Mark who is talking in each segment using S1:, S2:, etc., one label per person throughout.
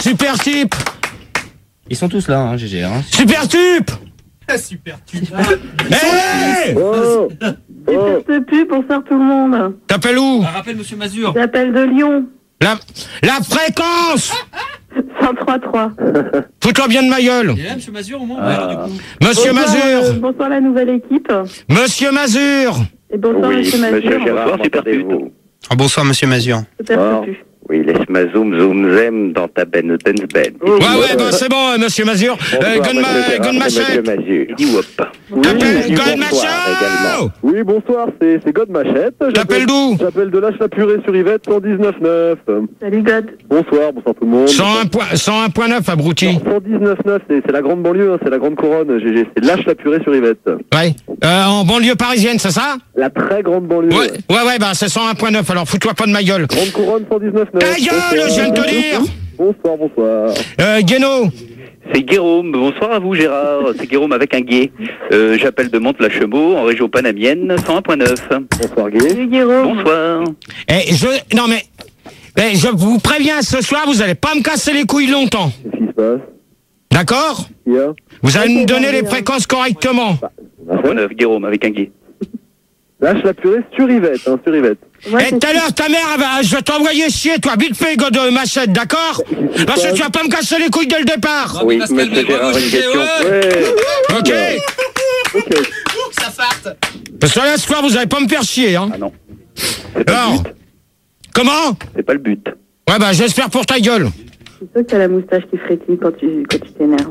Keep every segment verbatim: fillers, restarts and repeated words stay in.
S1: super type.
S2: Ils sont tous là, hein, G G. Hein.
S1: Super type.
S3: Super type.
S1: Hey
S4: Oh, oh.
S5: Super pub, bonsoir tout le monde.
S1: T'appelles où?
S3: Ah, rappelle Monsieur Mazur.
S5: J'appelle de Lyon.
S1: La, la fréquence.
S5: cent trois trois.
S1: Fous-toi bien de ma gueule.
S3: Il est là, Monsieur Mazur, au moins ouais, alors, du coup.
S1: Monsieur
S5: Bonsoir, euh,
S1: Mazur.
S5: bonsoir la nouvelle équipe.
S1: Monsieur Mazur.
S5: Et bonsoir
S6: Oui,
S5: Monsieur Mazur.
S6: Monsieur Gérard,
S7: Bonsoir, super
S6: m'entendez-vous?
S2: Oh, bonsoir, monsieur Mazur.
S5: Super
S6: Ah.
S5: pub.
S6: Oui, laisse-moi zoom zoom zem dans ta benne ben ben.
S1: Ouais, ouais, bah c'est bon, euh, monsieur Mazur. Euh, Gonne ma- Gonne Machette.
S6: Mazur. Dis whoop.
S1: T'appelles
S6: Oui,
S1: Gonne
S6: bonsoir également.
S1: Machette.
S4: Oui, bonsoir, c'est c'est God Machette.
S1: T'appelles d'où?
S4: J'appelle de Lâche-la-Purée sur Yvette, cent dix-neuf neuf.
S5: Salut God.
S4: Bonsoir, bonsoir tout le monde.
S1: cent un point- cent un point neuf, abruti.
S4: cent dix-neuf neuf, c'est c'est la grande banlieue, hein, c'est la grande couronne, G G. C'est Lâche-la-Purée sur Yvette.
S1: Ouais. Euh, en banlieue parisienne, c'est ça?
S4: La très grande banlieue.
S1: Ouais, ouais, ouais, bah c'est cent un point neuf, alors fous-toi pas de ma gueule.
S4: Grande couronne, cent dix-neuf neuf.
S1: Ta gueule, je viens de te dire.
S4: Bonsoir, bonsoir.
S1: Euh, Guéno.
S7: C'est Guérôme. Bonsoir à vous, Gérard. C'est Guérôme avec un gué. Euh, J'appelle de Mantes-la-Chemot, en région panamienne, cent un point neuf.
S4: Bonsoir, Guy.
S5: Salut Guéraud.
S7: Bonsoir.
S1: Eh, je, non mais, eh, je vous préviens, ce soir, vous allez pas me casser les couilles longtemps.
S4: Qu'est-ce qui se passe?
S1: D'accord?
S4: Qu'est-ce qu'il y a?
S1: Vous allez
S5: Ok,
S1: me donner
S5: bon,
S1: les
S5: bien.
S1: fréquences correctement.
S7: cent un point neuf, Guérôme avec un gué.
S4: Lâche-la-Purée sur Yvette, hein, sur Yvette.
S5: Ouais,
S1: Et tout à l'heure, ta mère, elle va- je vais t'envoyer chier, toi, vite fait, God de Machette, d'accord? Parce que tu vas pas me casser les couilles dès le départ.
S7: Oui,
S3: il va se
S7: monsieur
S3: calmer,
S7: Gérard,
S3: bravo,
S7: une
S3: G G,
S7: question.
S3: ouais.
S4: Ouais.
S1: Ok?
S4: Ok.
S3: Ça farte.
S1: Parce que là, ce soir, vous allez pas me faire chier, hein.
S7: Ah non. C'est pas
S1: Alors,
S7: le but.
S1: comment?
S7: C'est pas le but.
S1: Ouais, bah, j'espère pour ta gueule.
S5: C'est sûr que t'as la moustache qui frétille quand tu quand tu t'énerves.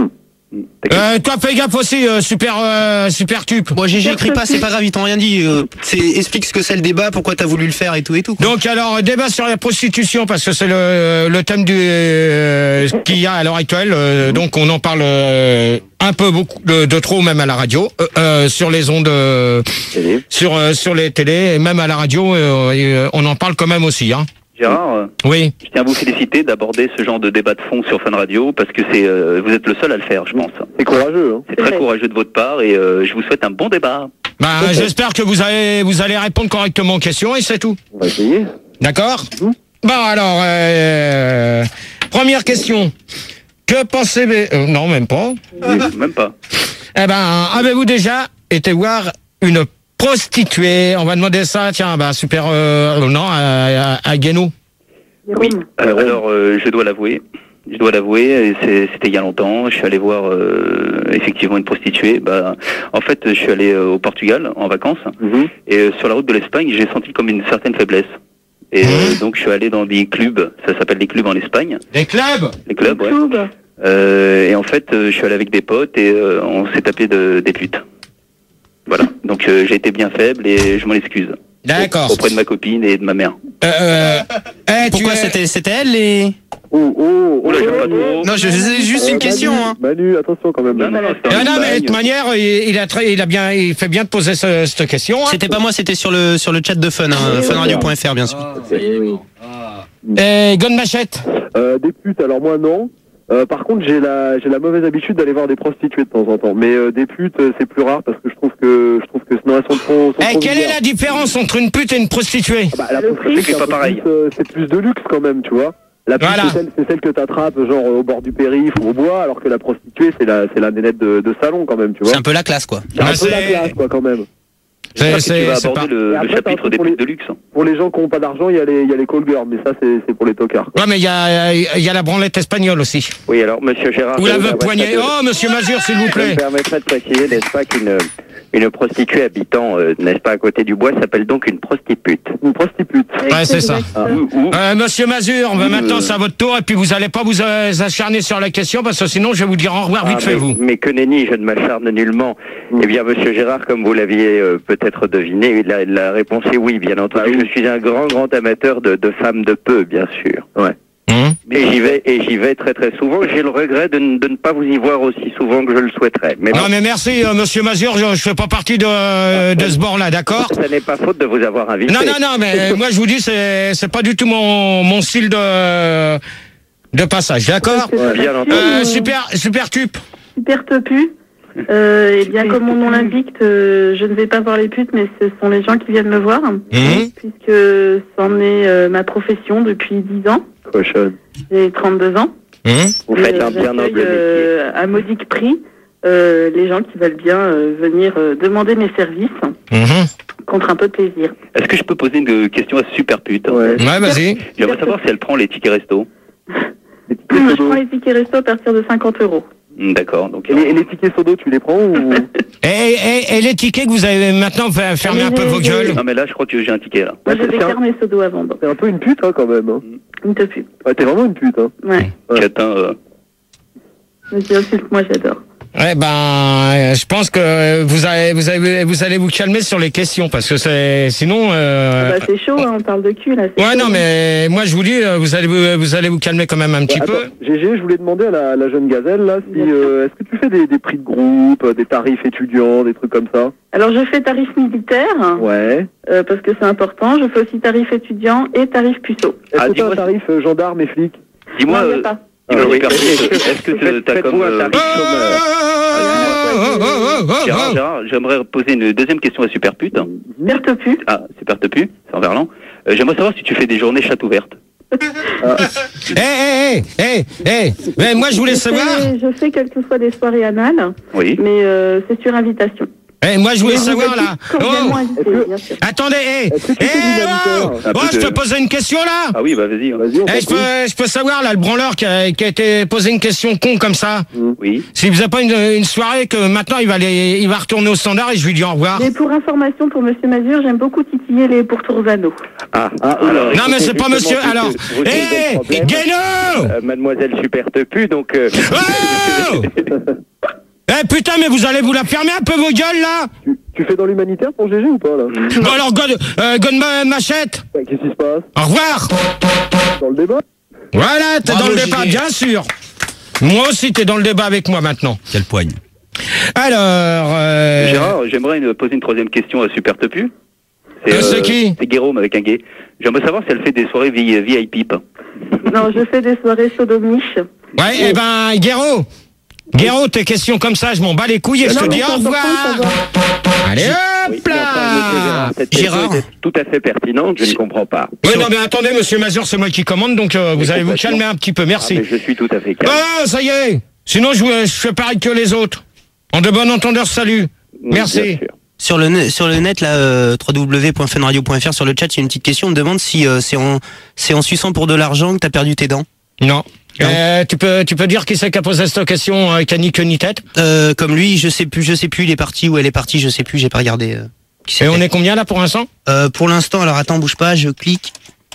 S1: Euh, toi, fais gaffe aussi, euh, super, euh, super tube.
S2: Bon, G G, écris pas, c'est pas grave, ils t'ont rien dit. Euh, c'est, explique ce que c'est le débat, pourquoi t'as voulu le faire et tout et tout. quoi.
S1: Donc, alors, débat sur la prostitution, parce que c'est le, le thème du, euh, qu'il y a à l'heure actuelle. euh, donc, on en parle euh, un peu beaucoup de, de trop, même à la radio, euh, euh, sur les ondes, euh,
S6: Télé.
S1: sur, euh, sur les télés, et même à la radio, euh, et, euh, on en parle quand même aussi, hein.
S7: Gérard, euh,
S1: Oui.
S7: je tiens à vous féliciter d'aborder ce genre de débat de fond sur Fun Radio parce que c'est, euh, vous êtes le seul à le faire, je pense.
S4: C'est courageux, hein.
S7: C'est très
S5: vrai.
S7: courageux de votre part et euh, je vous souhaite un bon débat.
S1: Bah, j'espère que vous allez, vous allez répondre correctement aux questions, et c'est tout.
S4: On va essayer.
S1: D'accord?
S4: Mmh.
S1: Bon, alors, euh, première question. Que pensez... euh, non, même pas.
S7: Même pas.
S1: Eh ben, avez-vous déjà été voir une prostituée? On va demander ça, tiens, bah, super, euh, non, à, à, à Guénou.
S7: Oui.
S5: Guéraud.
S7: Euh, alors, euh, je dois l'avouer. Je dois l'avouer, et c'est- c'était il y a longtemps. Je suis allé voir euh, effectivement une prostituée. Bah, en fait, je suis allé euh, au Portugal en vacances
S4: Mhm.
S7: et euh, sur la route de l'Espagne, j'ai senti comme une certaine faiblesse. Et euh, donc, je suis allé dans des clubs. Ça s'appelle des clubs en Espagne.
S1: Des clubs?
S7: Les clubs, ouais.
S5: Club.
S7: Euh, et en fait, euh, je suis allé avec des potes et euh, on s'est tapé de, des putes. Voilà. Donc, euh, j'ai été bien faible et je m'en excuse.
S1: D'accord.
S7: Auprès de ma copine et de ma mère.
S1: Euh, eh,
S2: Pourquoi
S1: tu es-
S2: c'était, c'était elle les.
S4: Oh, oh,
S7: Oh là, j'aime pas
S4: Manu.
S7: trop.
S2: Non, je c'est juste
S4: Euh,
S2: une question,
S4: Manu,
S2: hein.
S4: Manu, attention quand même.
S7: Non, non, non, c'était en
S1: Non, non, mais de
S7: Espagne.
S1: toute manière, il, il a très, il a bien, il fait bien de poser ce- cette question, hein.
S2: C'était pas moi, c'était sur le, sur le chat de Fun, hein, funradio point f r, bien sûr.
S3: Ah, ça y est, bon. Ah.
S1: Eh, Gonne Machette.
S4: Euh, des putes, alors moi non. Euh, par contre, j'ai la j'ai la mauvaise habitude d'aller voir des prostituées de temps en temps. Mais euh, des putes, euh, c'est plus rare parce que je trouve que je trouve que sinon elles sont trop. sont
S1: Eh,
S4: trop
S1: quelle est
S4: vulgaires.
S1: la différence entre une pute et une prostituée?
S4: Ah bah, la
S5: Le
S4: prostituée,
S5: prix,
S4: c'est
S7: c'est pas
S4: un peu
S7: pareil.
S4: plus, euh, c'est plus de luxe quand même, tu vois. La pute,
S1: Voilà.
S4: c'est celle, c'est celle que t'attrapes genre au bord du périph' ou au bois, alors que la prostituée, c'est la c'est la nénette de, de salon quand même, tu vois.
S2: C'est un peu la classe, quoi.
S4: C'est un
S1: Ah,
S4: peu la
S1: c'est-
S4: classe quoi quand même.
S7: J'espère
S1: C'est,
S7: que tu vas
S1: c'est, c'est
S7: aborder
S1: pas...
S7: le,
S4: Et
S7: le
S4: après,
S7: chapitre
S4: t'as un
S7: des
S4: truc
S7: putes
S4: pour
S7: de luxe.
S4: Pour les gens qui ont pas d'argent, il y a les il y a les call girls, mais ça c'est c'est pour les tocards.
S1: Ouais, mais il y a, il y a la branlette espagnole aussi.
S6: Oui, alors, monsieur Gérard.
S1: Ou
S6: je
S1: la
S6: me
S1: veuve
S6: permettrai
S1: poignée.
S6: de-
S1: Oh, monsieur Mazur, s'il vous
S6: Je me
S1: plaît.
S6: permettrai de préciser, n'est-ce pas, qu'une une prostituée habitant, euh, n'est-ce pas, à côté du bois, s'appelle donc une prostitute.
S4: Une prostituée.
S1: Ouais, c'est ça.
S4: Ah.
S7: Ou- ou-
S1: Euh, monsieur Mazur, bah, maintenant c'est à votre tour, et puis vous allez pas vous euh, acharner sur la question, parce que sinon je vais vous dire au revoir vite
S6: Ah,
S1: fait,
S6: mais,
S1: vous.
S6: mais que nenni, je ne m'acharne nullement. Eh bien, monsieur Gérard, comme vous l'aviez euh, peut-être deviné, la, la réponse est oui, bien entendu. Je suis un grand, grand amateur de, de femmes de peu, bien sûr. Ouais.
S1: Hum
S6: Et j'y vais, et j'y vais très très souvent. J'ai le regret de, ne- de ne pas vous y voir aussi souvent que je le souhaiterais. Mais
S1: Non
S6: bon,
S1: mais merci, euh, monsieur Mazur, je, je fais pas partie de, euh, de ce bord-là, d'accord?
S6: ça n'est pas faute de vous avoir invité.
S1: Non, non, non, mais euh, moi je vous dis, c'est c'est pas du tout mon, mon style de, de passage, d'accord?
S6: Bien entendu.
S1: Euh, super, super tup.
S5: Super topu. Euh, et bien comme mon nom l'indique, euh, je ne vais pas voir les putes, mais ce sont les gens qui viennent me voir,
S1: Mhm.
S5: puisque c'en est euh, ma profession depuis dix ans.
S4: Cochonne.
S5: J'ai trente-deux ans.
S1: Hum
S6: Vous
S5: Et,
S6: faites
S5: euh,
S6: un bien
S5: j'accueille,
S6: noble métier.
S5: euh, à modique prix euh, les gens qui veulent bien euh, venir euh, demander mes services
S1: Mhm.
S5: contre un peu de plaisir.
S7: Est-ce que je peux poser une question à Super Pute?
S4: Ouais.
S1: Ouais, vas-y.
S7: J'aimerais savoir si elle prend les tickets resto.
S4: Les tickets
S5: Je
S4: sodo.
S5: prends les tickets resto à partir de cinquante euros.
S7: Hmm, D'accord, donc...
S4: Et les, et les tickets sodo, tu les prends ou
S1: Et, et, et les tickets que vous avez maintenant, fa- fermez un peu vos gueules.
S7: Non mais là, je crois que j'ai un ticket, là.
S5: Moi,
S4: Ouais,
S5: je vais
S4: c'est un-
S5: faire mes sodos avant. Donc.
S4: t'es un peu une pute, hein, quand même. Hein.
S5: Une te pue.
S4: Ouais, t'es vraiment une pute, hein.
S5: Ouais.
S4: Ouais.
S7: Catin, euh,
S5: Monsieur, insulte-moi, j'adore.
S1: Ouais, ben, euh, je pense que vous allez, vous allez, vous allez vous calmer sur les questions parce que c'est, sinon. Euh...
S5: Bah, c'est chaud, hein, on parle de cul là. c'est
S1: Ouais,
S5: chaud.
S1: non, mais moi je vous dis, euh, vous allez, vous, vous allez vous calmer quand même un petit
S4: Ouais,
S1: peu.
S4: attends, G G, je voulais demander à la, la jeune gazelle, là, si, euh, est-ce que tu fais des, des prix de groupe, euh, des tarifs étudiants, des trucs comme ça?
S5: Alors, je fais tarif militaire
S4: Ouais.
S5: euh, parce que c'est important. Je fais aussi tarif étudiant et tarif puceau.
S4: Est-ce
S7: Ah,
S4: que t'as un
S7: dis-moi-
S4: tarif euh, gendarme et flic?
S7: dis-moi,
S5: non, il n'y a
S7: euh,
S5: pas.
S7: dis-moi,
S4: Ah oui.
S7: Super Pute, est-ce que
S4: Faites-
S7: t'as
S4: faites-vous
S7: comme...
S4: un
S7: euh,
S4: tarif chômeur.
S7: Gérard, Gérard, j'aimerais poser une deuxième question à Super Pute.
S5: Perte pu.
S7: Ah, Super Tepu, c'est en verlan. Euh, j'aimerais savoir si tu fais des journées chatte ouvertes.
S1: Eh, eh, eh, eh, eh. Mais moi je voulais
S5: Je
S1: savoir.
S5: fais, je fais quelquefois des soirées anales,
S7: Oui.
S5: mais euh, c'est sur invitation.
S1: Eh, moi je voulais
S5: Mais vous
S1: savoir
S5: êtes
S1: là.
S5: cordialement
S1: Oh,
S5: invité,
S4: Est-ce que-
S5: bien sûr.
S1: attendez, eh,
S4: Est-ce que tu
S1: eh,
S4: fais du
S1: oh,
S4: l'habiteur
S7: Un
S1: oh,
S7: peu
S1: je
S7: de-
S1: peux poser une question là.
S7: Ah oui, bah vas-y.
S4: Vas-y, on
S1: Eh, je
S4: t'en prie.
S1: peux, je peux savoir là, le branleur qui a, qui a été posé une question con comme ça.
S7: Oui.
S1: S'il faisait pas une, une soirée que maintenant il va aller, il va retourner au standard et je lui dis au revoir.
S5: Mais pour information pour Monsieur Mazur, j'aime beaucoup titiller les pourtourzano.
S6: Ah,
S4: Ah,
S6: alors,
S1: Non mais
S6: écoutez,
S1: c'est pas
S6: justement,
S1: monsieur.
S6: vous-
S1: Alors,
S6: vous posez
S1: eh,
S6: le problème.
S1: Guéno.
S6: Euh, Mademoiselle Super Tepu, donc... euh,
S1: Oh Eh putain, mais vous allez vous la fermer un peu vos gueules là.
S4: Tu, tu fais dans l'humanitaire pour G G ou pas, là?
S1: Bon alors, God, euh, God ma- Machette.
S4: Ouais, Qu'est-ce qui se passe?
S1: Au revoir.
S4: Dans le débat?
S1: Voilà, t'es
S2: Bravo,
S1: dans le débat,
S2: Gégé.
S1: bien sûr. Moi aussi, t'es dans le débat avec moi maintenant.
S2: Quelle poigne.
S1: Alors, euh,
S7: Gérard, j'aimerais une- poser une troisième question à Super Tepu.
S1: Euh, c'est qui
S7: C'est Guéraume avec un gay. J'aimerais savoir si elle fait des soirées V- V I P.
S5: Non, je fais des soirées sodomiches.
S1: ouais, eh ben, Guéraud. Guéraud, tes questions comme ça, je m'en bats les couilles et je
S5: Non,
S1: te
S5: mais
S1: dis
S5: c'est
S1: au
S5: important de
S1: revoir.
S5: savoir.
S1: Allez,
S6: oui,
S1: hop
S6: mais enfin, monsieur Gérard,
S1: là.
S6: cette
S2: Gérard.
S6: question est tout à fait pertinente, je ne comprends pas.
S1: Oui, non, mais attendez, monsieur Mazur, c'est moi qui commande, donc euh, vous allez vous calmer un petit peu,
S6: Ah,
S1: merci.
S6: mais je suis tout à fait calme.
S1: Ah, ça y est. Sinon, je, je fais pareil que les autres. En de bon entendeur, salut. Merci.
S6: Bien sûr.
S2: Sur le, net- sur le net, là, euh, w w w point funradio point f r, sur le chat, il y a une petite question. On me demande si euh, c'est en, c'est en suçant pour de l'argent que t'as perdu tes dents.
S1: Non. Euh, tu peux, tu peux dire qui c'est qui a posé cette question, euh, qui a ni queue ni tête.
S2: Euh, comme lui, je sais plus, je sais plus, il est parti ou elle est partie, je sais plus, j'ai pas regardé. Euh, qui
S1: Et
S2: c'était.
S1: on est combien là pour l'instant?
S2: Euh, pour l'instant, alors attends, bouge pas, je clique.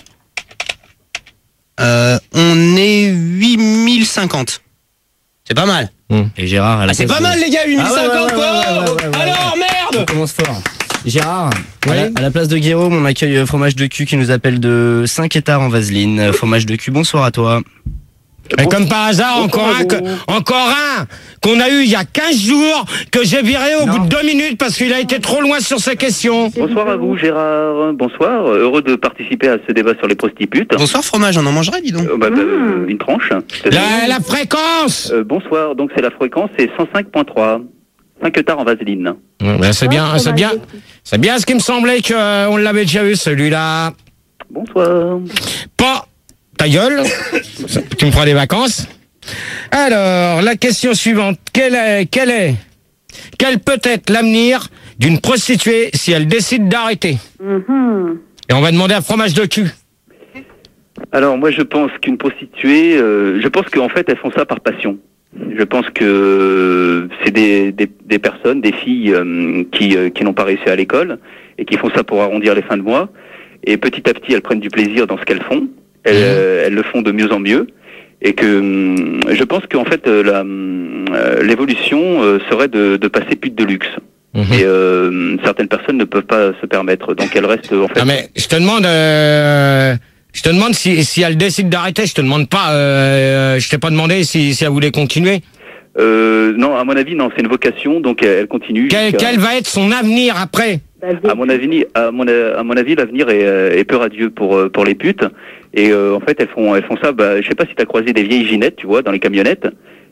S2: Euh, on est huit mille cinquante. C'est pas mal.
S8: Et Gérard, à la
S2: Ah, c'est
S8: place
S2: pas
S8: de-
S2: mal les gars, huit mille cinquante
S8: Ah ouais, ouais,
S2: quoi.
S8: ouais, ouais, ouais, ouais,
S2: Alors
S8: On
S2: merde.
S8: commence fort. Gérard,
S1: Oui.
S8: à, la, à la place de Guéraud, on accueille euh, Fromage de cul qui nous appelle de Saint-Quétard en Vaseline. Euh, Fromage de cul, bonsoir à toi.
S1: Et comme par hasard, encore
S4: Bonsoir
S1: un,
S4: à
S1: que-
S4: vous.
S1: encore un qu'on a eu il y a quinze jours, que j'ai viré au bout de deux minutes parce qu'il a été trop loin sur ses questions.
S7: Bonsoir à vous, Gérard. Bonsoir. Heureux de participer à ce débat sur les prostitutes.
S2: Bonsoir fromage, on en mangerait, dis donc.
S7: Euh, bah, bah, euh, une tranche.
S1: La, la fréquence.
S7: Euh, bonsoir. Donc c'est la fréquence, c'est cent cinq point trois. cinq tard en vaseline.
S1: Ouais, ben, c'est bien,
S5: Ah,
S1: c'est
S5: ça
S1: bien,
S5: va,
S1: c'est bien ce qui me semblait qu'on l'avait déjà eu celui-là.
S7: Bonsoir.
S1: Pas ta gueule. Tu me feras des vacances. Alors, la question suivante. Quel est, quel est, quel peut être l'avenir d'une prostituée si elle décide d'arrêter?
S5: Mhm.
S1: Et on va demander à fromage de cul.
S7: Alors moi je pense qu'une prostituée, euh, je pense qu'en fait elles font ça par passion. Je pense que euh, c'est des, des, des personnes, des filles euh, qui, euh, qui n'ont pas réussi à l'école et qui font ça pour arrondir les fins de mois. Et petit à petit elles prennent du plaisir dans ce qu'elles font. Elles, euh, elles le font de mieux en mieux. Et que hum, je pense qu'en fait euh, la, hum, euh, l'évolution euh, serait de, de passer pute de luxe.
S1: Mhm.
S7: Et euh, certaines personnes ne peuvent pas se permettre. Donc elles restent en fait.
S1: Ah mais je te demande, euh, je te demande si, si elle décide d'arrêter. Je te demande pas, euh, je t'ai pas demandé si, si elle voulait continuer.
S7: Euh, non, à mon avis, non, c'est une vocation, donc elle, elle continue.
S1: Quel,
S7: jusqu'à-
S1: quel va être son avenir après?
S7: À mon avis, à mon, à mon avis, l'avenir est, euh, est peu radieux pour euh, pour les putes. Et euh, en fait, elles font elles font ça. Bah, je sais pas si t'as croisé des vieilles ginettes, tu vois, dans les camionnettes.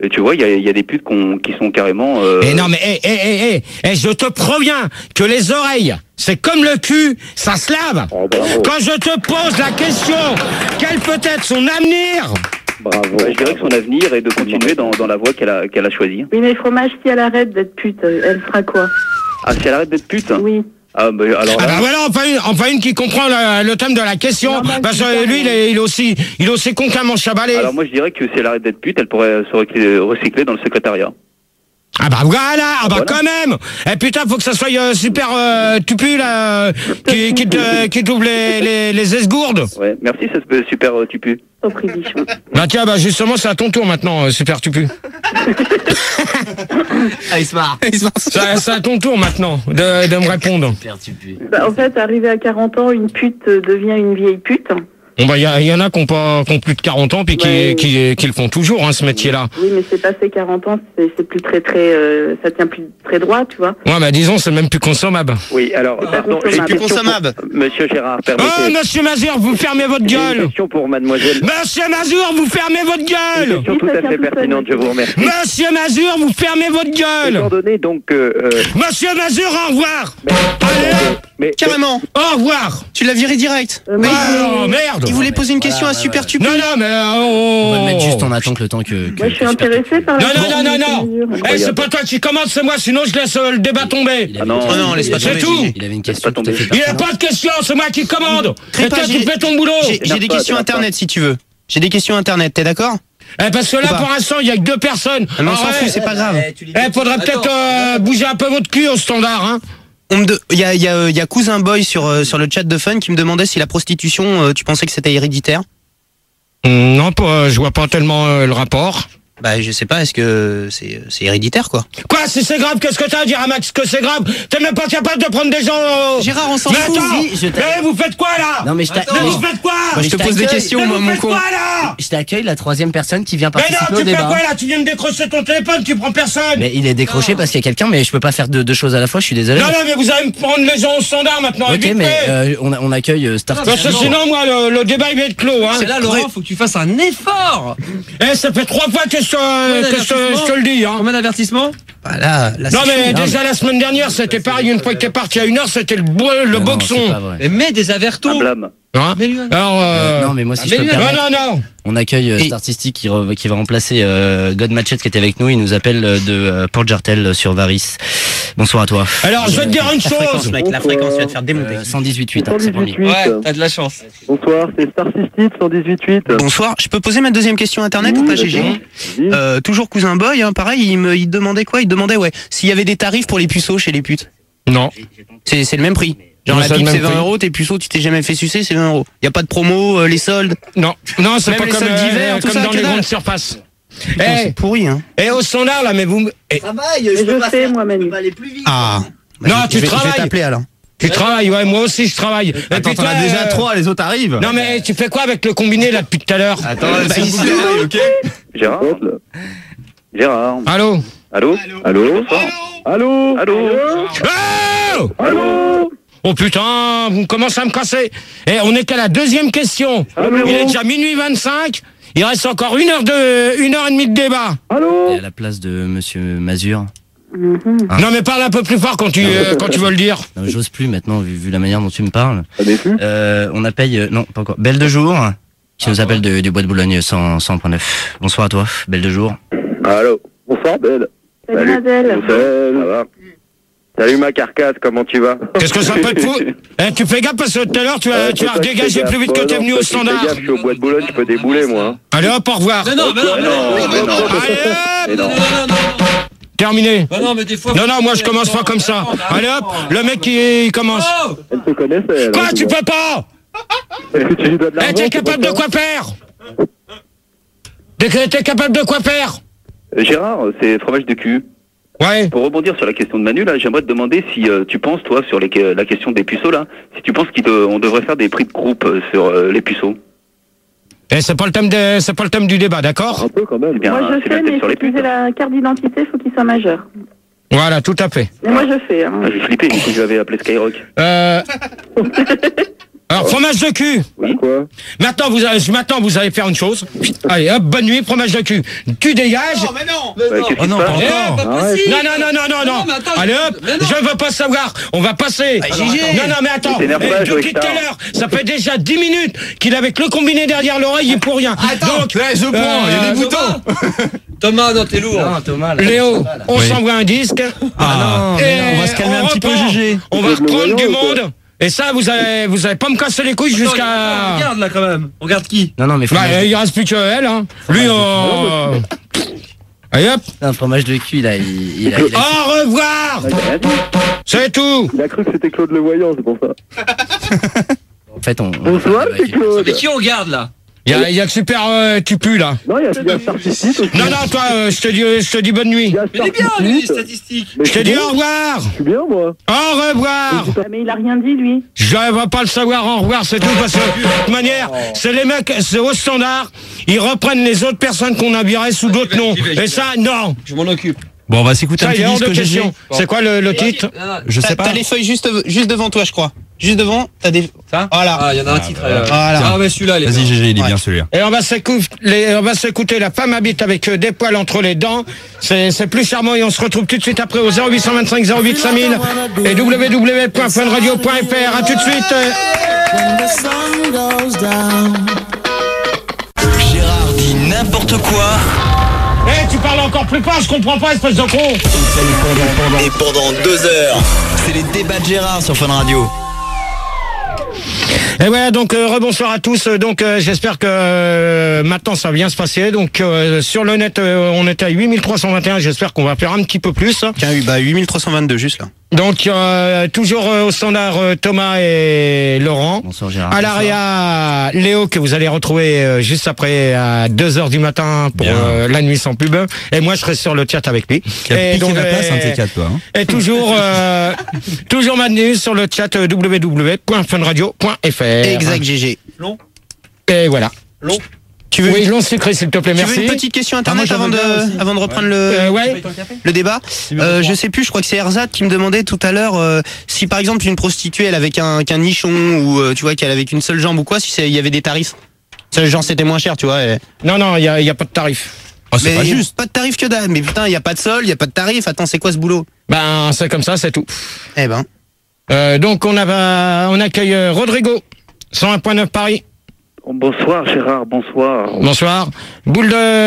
S7: Et tu vois, il y a, il y a des putes qu'on- qui sont carrément... Euh...
S1: Et non mais eh, eh, eh, eh, eh, je te préviens que les oreilles, c'est comme le cul, ça se lave.
S4: Oh, bravo.
S1: Quand je te pose la question, quel peut être son avenir?
S4: Bravo.
S7: Ouais, je dirais que son avenir est de continuer dans, dans la voie qu'elle a, qu'elle a choisie.
S5: Oui, mais fromage, si elle arrête d'être pute, euh, elle fera quoi?
S7: Ah, si elle arrête d'être pute?
S5: Oui.
S7: Ah, bah, alors
S1: Ah
S7: là,
S1: bah voilà, enfin une, enfin une qui comprend le, le thème de la question,
S5: Non, bah,
S1: parce
S5: c'est
S1: que lui, il est, il est aussi, il est aussi con qu'un manche à balai.
S7: alors moi je dirais que si elle arrête d'être pute, elle pourrait se recycler, recycler dans le secrétariat.
S1: Ah bah voilà, ah bah
S7: Voilà.
S1: quand même. Eh putain, faut que ça soit euh, super euh, tupu là, euh, qui, qui, te, qui t'ouvre les, les, les esgourdes.
S7: Ouais, merci, ça se fait super euh, tupu.
S5: Au prix bichon.
S1: Bah tiens, bah justement, c'est à ton tour maintenant, euh, super tupu.
S8: Ah, il se marre.
S1: Ça- C'est à ton tour maintenant de, de me répondre.
S8: Super, tu pues.
S5: Bah, en fait, arrivé à quarante ans, une pute euh, devient une vieille pute.
S1: Bon bah il y, a- y en a qui ont pas, qui ont plus de quarante ans puis qui,
S5: Ouais.
S1: qui, qui le font toujours hein, ce métier-là.
S5: Oui, mais c'est passé quarante ans, c'est c'est plus très très, euh, ça tient plus très droit, tu vois.
S1: Ouais bah disons c'est même plus consommable.
S6: Oui, alors, pardon, j'ai une
S5: consommable.
S6: question
S2: Consommable.
S6: pour- Monsieur Gérard,
S1: Oh
S6: permettez.
S1: monsieur Mazur, vous fermez votre
S6: J'ai une
S1: gueule.
S6: question pour mademoiselle.
S1: Monsieur Mazur, vous fermez votre
S6: Une
S1: gueule.
S6: question
S5: Oui,
S6: tout
S5: ça
S6: à
S5: tient
S6: fait
S5: tout seul.
S6: pertinente, je vous remercie.
S1: Monsieur Mazur, vous fermez votre
S6: Étant
S1: gueule.
S6: donné donc que... euh,
S1: Monsieur Mazur, au revoir.
S6: mais,
S1: Allez,
S6: mais,
S2: Carrément.
S1: au revoir.
S2: Tu l'as viré direct.
S5: Euh, moi,
S1: Oh merde.
S2: Il voulait poser une question à Super Tupu.
S1: Non non mais euh, oh.
S8: On va le mettre juste en attente le temps que. que
S5: moi, je suis
S8: que Super
S5: intéressée par la
S1: Non non non non non.
S5: mesure.
S1: Eh c'est pas toi qui commence, c'est moi, sinon je laisse euh, le débat tomber.
S8: Il
S7: Ah
S8: avait
S7: non,
S8: une
S2: Oh
S8: question-
S2: non, laisse pas
S1: C'est
S2: tomber.
S1: tout.
S2: Gigi.
S8: Il avait une question
S7: pas
S8: tout à
S7: tomber.
S8: fait
S1: Il n'y a
S8: pertinente.
S1: pas de question, c'est moi qui commande.
S2: Crée
S1: Et
S2: pas,
S1: toi tu
S2: j'ai-
S1: fais ton boulot.
S2: J'ai j'ai des
S6: pas,
S2: questions
S6: t'énerve pas.
S2: internet si tu veux. J'ai des questions internet, t'es d'accord?
S1: Eh, parce que là,
S2: Ou pas
S1: pour l'instant, il y a que deux personnes.
S2: Ah, mais on
S1: Ah
S2: s'en
S1: ouais.
S2: fout, c'est pas grave.
S1: Eh, faudrait peut-être euh, bouger un peu votre cul au standard, hein.
S2: On me de- Il y a, il y, a, euh, il y a Cousin Boy sur, euh, sur le chat de Fun qui me demandait si la prostitution, euh, tu pensais que c'était héréditaire?
S1: Mm, Non, pas, je vois pas tellement euh, le rapport.
S2: Bah je sais pas, est-ce que c'est c'est héréditaire quoi?
S1: Quoi, si c'est grave, qu'est-ce que t'as à dire à Max que c'est grave? T'es même pas capable de prendre des gens. euh,
S2: Gérard, on s'en
S1: Mais
S2: fout.
S1: attends,
S8: Si, je t'a-
S1: eh, vous faites quoi là?
S8: Non mais je t'a-
S1: Mais
S8: mais
S1: vous faites quoi?
S2: Bah, je te
S8: je
S2: pose des
S8: t'accueille.
S2: questions,
S1: Mais
S2: moi,
S1: vous
S2: mon
S1: faites
S2: con.
S1: quoi là?
S8: je t'accueille la troisième personne qui vient
S1: Mais
S8: participer
S1: non,
S8: au
S1: tu fais
S8: débat.
S1: quoi là? Tu viens de décrocher ton téléphone, tu prends personne.
S8: Mais il est décroché parce qu'il y a quelqu'un, mais je peux pas faire deux, deux choses à la fois, je suis désolé.
S1: Non, non, mais vous allez me prendre les gens au standard maintenant.
S8: Ok,
S1: vite
S8: mais
S1: fait.
S8: euh, on, a- on accueille euh, Star
S1: Parce que sinon, moi, le, le débat il va être clos, hein.
S3: C'est là, Laurent, faut que tu fasses un effort.
S1: Eh, ça fait trois fois que je, te- que je, te- je te le dis, hein.
S3: Combien d'avertissement?
S2: Bah là, là
S1: Non
S2: c'est
S1: mais
S2: chaud.
S1: déjà la semaine dernière c'était pareil, une fois que t'es parti à une heure c'était le, bo- le
S8: Non, non,
S1: boxon.
S8: c'est pas vrai.
S3: Mais mets des
S7: Un
S3: avertos.
S7: blâme.
S1: Hein
S3: Mets-lui un-
S1: Alors euh...
S8: Euh, non mais moi si
S3: ah,
S8: je peux
S3: mais
S8: me
S3: lui,
S1: non
S8: permettre,
S1: non non.
S8: on accueille euh,
S2: Et-
S8: Statistic qui, re- qui va remplacer euh, God Machette qui était avec nous, il nous appelle euh, de euh, Port Jartel euh, sur Varis. Bonsoir à toi.
S1: Alors je vais te dire une
S2: La fréquence,
S1: chose.
S2: mec, la fréquence, tu vas te faire démonter.
S8: Euh, cent dix-huit huit, hein, c'est promis.
S4: cent dix-huit huit.
S3: Ouais, t'as de la chance.
S4: Bonsoir, c'est Star System cent dix-huit huit.
S2: Bonsoir, je peux poser ma deuxième question internet ou pas, G G?
S4: Vas-y.
S2: Euh, toujours Cousin Boy, hein, pareil, il me il demandait quoi? Il demandait ouais, s'il y avait des tarifs pour les puceaux chez les putes.
S1: Non.
S2: C'est c'est le même prix. Genre
S1: Non,
S2: la
S1: c'est le
S2: pipe
S1: même
S2: c'est vingt
S1: prix.
S2: euros, tes puceaux tu t'es jamais fait sucer, c'est vingt euros. Y a pas de promo, euh, les soldes.
S1: Non. Non, c'est
S2: Même
S1: pas
S2: les
S1: comme,
S2: soldes d'hiver, tout
S1: comme
S2: ça,
S1: dans
S2: que
S1: les
S2: dalle.
S1: grandes surfaces.
S2: Putain,
S1: Eh,
S2: c'est pourri hein.
S1: et au standard là mais vous eh,
S8: Travaille,
S5: Mais je sais, moi, Manu.
S2: Ah. Bah,
S1: Non,
S2: je-
S1: tu
S2: je vais- Je
S1: travailles.
S2: vais t'appeler alors.
S1: tu travailles, ouais, moi aussi je travaille. Et
S9: Attends,
S1: puis
S9: t'en
S1: toi,
S9: as déjà
S1: euh,
S9: trois, les autres arrivent.
S1: Non mais tu fais quoi avec le combiné là depuis tout à l'heure?
S9: Attends,
S2: Bah,
S9: c'est
S2: ici,
S9: une boucle d'oreille, ok.
S7: Gérard Gérard
S1: Allô?
S7: Allô
S4: Allô Allô
S7: Allô
S1: Oh
S4: Allô
S1: Oh putain, vous commencez à me casser. Et on est qu'à la deuxième question.
S4: Allô
S1: Il est déjà minuit vingt-cinq. Il reste encore une heure de, une heure et demie de débat.
S4: Allô
S8: Et à la place de Monsieur Mazur.
S5: Mhm.
S8: Ah.
S1: Non mais parle un peu plus fort quand tu, euh, quand tu veux le dire.
S8: Non, j'ose plus maintenant vu, vu la manière dont tu me parles.
S4: Ça défule
S8: Euh, on appelle euh, non pas encore. Belle de jour qui nous appelle de- du bois de Boulogne cent point neuf. Bonsoir à toi, Belle de jour.
S6: Allô
S4: Bonsoir, Belle.
S5: Salut, Adèle.
S6: Salut, ça va Salut ma carcasse, comment tu vas?
S1: Qu'est-ce que ça peut te foutre? Eh, tu fais gaffe parce que tout à l'heure tu as,
S6: Ouais,
S1: tu as
S6: c'est pas que je
S1: dégagé
S6: fais
S1: plus vite
S6: gaffe.
S1: que
S6: Oh
S1: t'es
S6: non,
S1: venu
S6: c'est
S1: au
S6: pas que je fais
S1: standard.
S6: gaffe, je suis au bois de Boulogne, je peux débouler moi. hein.
S1: Allez hop, au revoir.
S3: Non, non, mais non, mais non, mais non,
S6: non.
S1: Allez
S6: Mais
S1: hop,
S6: non.
S3: non, non, non.
S1: terminé.
S3: Bah non, mais des fois.
S1: Non, non, moi je commence pas comme ça. Allez hop, le mec qui commence.
S3: Oh
S4: Elle te connaissait, elle.
S1: Quoi,
S4: hein,
S1: tu
S4: tout
S1: peux pas?
S4: ça. Est-ce que tu lui dois de
S1: Eh,
S4: l'argent
S1: t'es
S4: c'est
S1: capable de
S4: pour ça
S1: quoi faire? T'es t'es capable de quoi faire?
S7: Euh, Gérard, c'est fromage de cul.
S1: Ouais.
S7: Pour rebondir sur la question de Manu, là, j'aimerais te demander si euh, tu penses, toi, sur les, la question des puceaux, là, si tu penses qu'on devrait faire des prix de groupe euh, sur euh, les puceaux.
S1: Eh, c'est pas le thème de, c'est pas le thème du débat, d'accord?
S4: Un peu quand même.
S7: Eh bien,
S5: Moi, je
S7: c'est bien
S5: fais,
S7: peut-être
S5: mais il
S7: sur
S5: faut
S7: les
S5: qu'ils
S7: putes.
S5: aient la carte d'identité, il faut qu'ils soient majeurs.
S1: Voilà, tout à fait.
S5: Mais moi, je fais. Hein.
S7: Ah, j'ai flippé, du coup, je l'avais appelé Skyrock.
S1: Euh... Alors, fromage de cul.
S4: Oui. Quoi?
S1: Maintenant, vous allez, maintenant, vous allez faire une chose. Allez, hop, bonne nuit, fromage de cul. Tu dégages.
S3: Non, mais non.
S7: Bah, qu'est-ce qui
S2: Oh non,
S7: se
S2: pas
S7: passe
S3: Eh, pas
S4: Arrête.
S3: possible.
S1: Non, non, non, non, non, non.
S3: Non, mais attends,
S1: Allez,
S3: je-
S1: hop,
S3: mais non.
S1: je veux pas savoir. On va passer.
S3: Ah, Gigi.
S1: Non, non, mais attends.
S7: Mais t'énerve
S1: Eh,
S7: pas,
S1: depuis
S7: Joey
S1: tout à
S7: Star.
S1: l'heure, ça fait déjà dix minutes qu'il avait que le combiné derrière l'oreille, il est pour rien.
S3: Attends.
S1: Donc,
S9: Ouais, je prends, il y a
S1: euh,
S9: des boutons.
S3: Thomas, non, t'es lourd.
S8: Non, Thomas. là,
S1: Léo,
S8: ça va, là.
S1: on
S9: Oui.
S1: s'envoie un disque.
S2: Ah non, mais non, on va se calmer un petit peu,
S1: reprend.
S2: G G.
S1: On va
S4: Tu veux de
S1: reprendre du
S4: l'oignon ou quoi
S1: monde. Et ça, vous allez, vous allez pas me casser les couilles
S3: Attends,
S1: jusqu'à.
S3: Regarde là quand même. Regarde qui?
S8: Non, non, mais
S1: Bah,
S8: fromage,
S1: il reste plus que elle, hein. Lui, on. Allez hop.
S8: un fromage de cul, là, il, il a, il a-
S1: Au revoir.
S4: Ah, il a rien dit.
S1: C'est tout.
S4: Il a cru que c'était Claude le Voyant, c'est pour ça.
S8: En fait, on.
S4: Bonsoir, c'est Claude.
S3: Mais qui on regarde là?
S1: Il y a, il y a que super euh, tu pues là.
S4: Non, il y a, il y a Starticite aussi.
S1: Non, non, toi, euh, je te dis, je te dis bonne nuit.
S4: Il y a
S3: Mais il est bien lui, les
S4: Starticite.
S3: statistiques.
S4: Mais
S1: Je te
S4: suis
S1: dis
S4: bien.
S1: au revoir.
S4: Je suis bien, moi.
S1: Au revoir.
S5: Ah, mais il a rien dit, lui.
S1: Je ne vais pas le savoir au revoir, c'est tout, parce que de toute manière, c'est les mecs, c'est au standard, ils reprennent les autres personnes qu'on a virées sous d'autres noms. Et ça, non.
S3: Je m'en occupe.
S2: Bon, on va s'écouter un
S1: Ça, il
S2: petit
S1: est hors de
S2: disque, G G.
S1: question. C'est quoi le, le titre?
S2: Je sais T'as pas. t'as les feuilles juste, juste devant toi, je crois. Juste devant, t'as des.
S3: Ça?
S2: Voilà.
S3: Ah, il y en a un titre. euh,
S2: Voilà.
S3: Ah, mais celui-là, il est
S9: Vas-y,
S3: bien.
S9: G G, il est
S2: Ouais.
S9: bien celui-là.
S1: Et on va s'écouter, les- on va s'écouter La femme habite avec euh, des poils entre les dents. C'est, c'est plus charmant et on se retrouve tout de suite après au zéro huit cent vingt-cinq zéro huit cinq mille et w w w point fun radio point f r. À tout de suite.
S10: Gérard dit n'importe quoi.
S1: Eh, tu parles encore plus fort, je comprends pas, espèce de con.
S10: Et pendant deux heures, c'est les débats de Gérard sur Fun Radio.
S1: Et voilà, donc euh, rebonsoir à tous. Donc euh, j'espère que euh, maintenant ça va bien se passer. Donc euh, sur le net, euh, on était à huit mille trois cent vingt et un. J'espère qu'on va faire un petit peu plus.
S2: Tiens, bah huit mille trois cent vingt-deux juste là.
S1: Donc euh, toujours euh, au standard euh, Thomas et Laurent.
S8: Bonsoir, Gérard.
S1: À l'arrière, Léo que vous allez retrouver euh, juste après à deux heures du matin pour
S9: Bien.
S1: euh, la nuit sans pub. Et moi je serai sur le chat avec lui.
S9: Qui a
S1: Et
S9: piqué
S1: donc,
S9: la place,
S1: euh,
S9: un de ces quatre, toi. Hein.
S1: Et toujours, euh, toujours maintenu sur le chat euh, w w w point fun radio point f r.
S2: Exact, G G.
S1: Et voilà.
S3: Long.
S2: Tu veux,
S1: Oui, long sucré, s'il te plaît,
S2: tu veux
S1: merci.
S2: une petite question
S9: Ah, moi,
S2: internet
S9: j'en
S2: avant
S9: veux bien
S2: de,
S9: aussi.
S2: avant de reprendre
S1: Euh,
S2: le,
S1: ouais.
S2: le débat euh, Je sais plus, je crois que c'est Erzat qui me demandait tout à l'heure euh, si par exemple une prostituée elle avait qu'un qu'un nichon ou euh, tu vois qu'elle avait qu'une seule jambe ou quoi, si c'est- il y avait des tarifs. Ça, genre c'était moins cher, tu vois. et-
S1: Non, non, il n'y a, y a pas de tarif.
S9: Oh, c'est
S2: mais
S9: pas
S2: y a
S9: juste.
S2: Pas de tarif que dalle. Mais putain, il y a pas de sol, il y a pas de tarif. Attends, c'est quoi ce boulot?
S1: Ben, c'est comme ça, c'est tout.
S2: Eh ben.
S1: Euh, donc, on, a, on accueille euh, Rodrigo, cent un point neuf Paris.
S6: Bonsoir Gérard, bonsoir.
S1: Bonsoir. Boule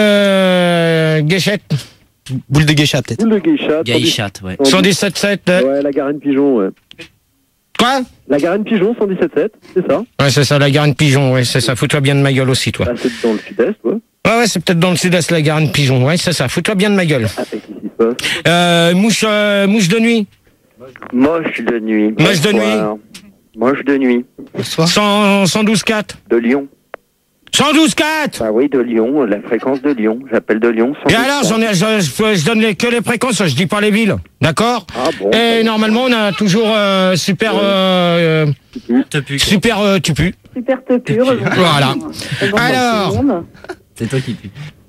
S1: de Guéchette,
S2: Boule de geisha peut-être.
S4: Boule de geisha.
S8: Gaïchat, ouais.
S1: cent dix-sept sept.
S4: Ouais, la Garenne Pigeon, ouais.
S1: Quoi?
S4: La Garenne Pigeon, cent dix-sept sept, c'est ça.
S1: Ouais, c'est ça, la Garenne Pigeon, ouais, c'est ça. Fous-toi bien de ma gueule aussi, toi.
S4: Bah, c'est dans le sud-est, ouais.
S1: Ouais, ouais, c'est peut-être dans le sud-est, la Garenne Pigeon. Ouais, c'est ça. Fous-toi bien de ma gueule.
S4: Ah, et qu'est-ce qui se passe?
S1: Euh, mouche, euh, mouche de nuit,
S6: Moche de nuit.
S1: Moche de
S6: Bonsoir. Moche de nuit.
S2: Bonsoir.
S1: cent, cent douze quatre.
S6: De Lyon.
S1: cent douze quatre!
S6: Ah oui, de Lyon, la fréquence de Lyon. J'appelle de Lyon.
S1: Et alors, j'en ai, je, je, je donne les- que les fréquences, je dis pas les villes. D'accord?
S6: Ah bon.
S1: Et normalement, on a toujours euh, super, euh,
S8: Te pue, quoi.
S1: super euh, tu pues.
S5: Super te pure.
S1: Voilà. Alors.
S8: C'est toi qui pue.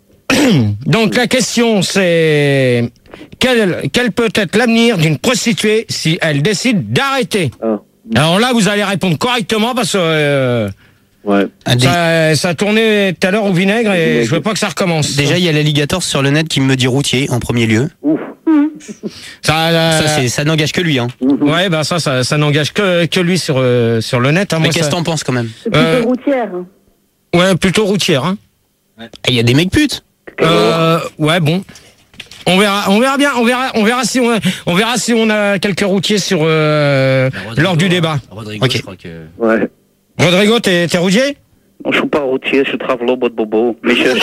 S1: Donc la question c'est quel, quel peut être l'avenir d'une prostituée si elle décide d'arrêter?
S4: Ah.
S1: Alors là, vous allez répondre correctement parce que euh,
S4: Ouais.
S2: Ah, dé-
S1: ça, ça a tourné tout à l'heure au vinaigre et je veux pas que ça recommence.
S2: Déjà, il y a l'alligator sur le net qui me dit routier en premier lieu.
S4: Ouf.
S1: ça, euh,
S2: Ça, c'est, ça n'engage que lui. Hein.
S1: ouais, bah ça, ça, ça n'engage que, que lui sur euh, sur le net. Hein,
S2: Mais
S1: moi,
S2: qu'est-ce
S1: ça-
S2: que t'en penses quand même?
S5: C'est plutôt
S1: Euh,
S5: routière.
S1: Ouais, plutôt routière. Hein.
S2: Il y a des mecs putes.
S1: Euh, ouais, bon. On verra, on verra bien, on verra, on verra si on, a, on verra si on a quelques routiers sur euh,
S8: Bah, Rodrigo,
S1: lors du débat.
S8: Rodrigo,
S2: Ok.
S8: je crois que.
S4: Ouais.
S1: Rodrigo, t'es, t'es routier?
S6: Non, je suis pas routier, je travaille au bout de bobo. Mais je, je,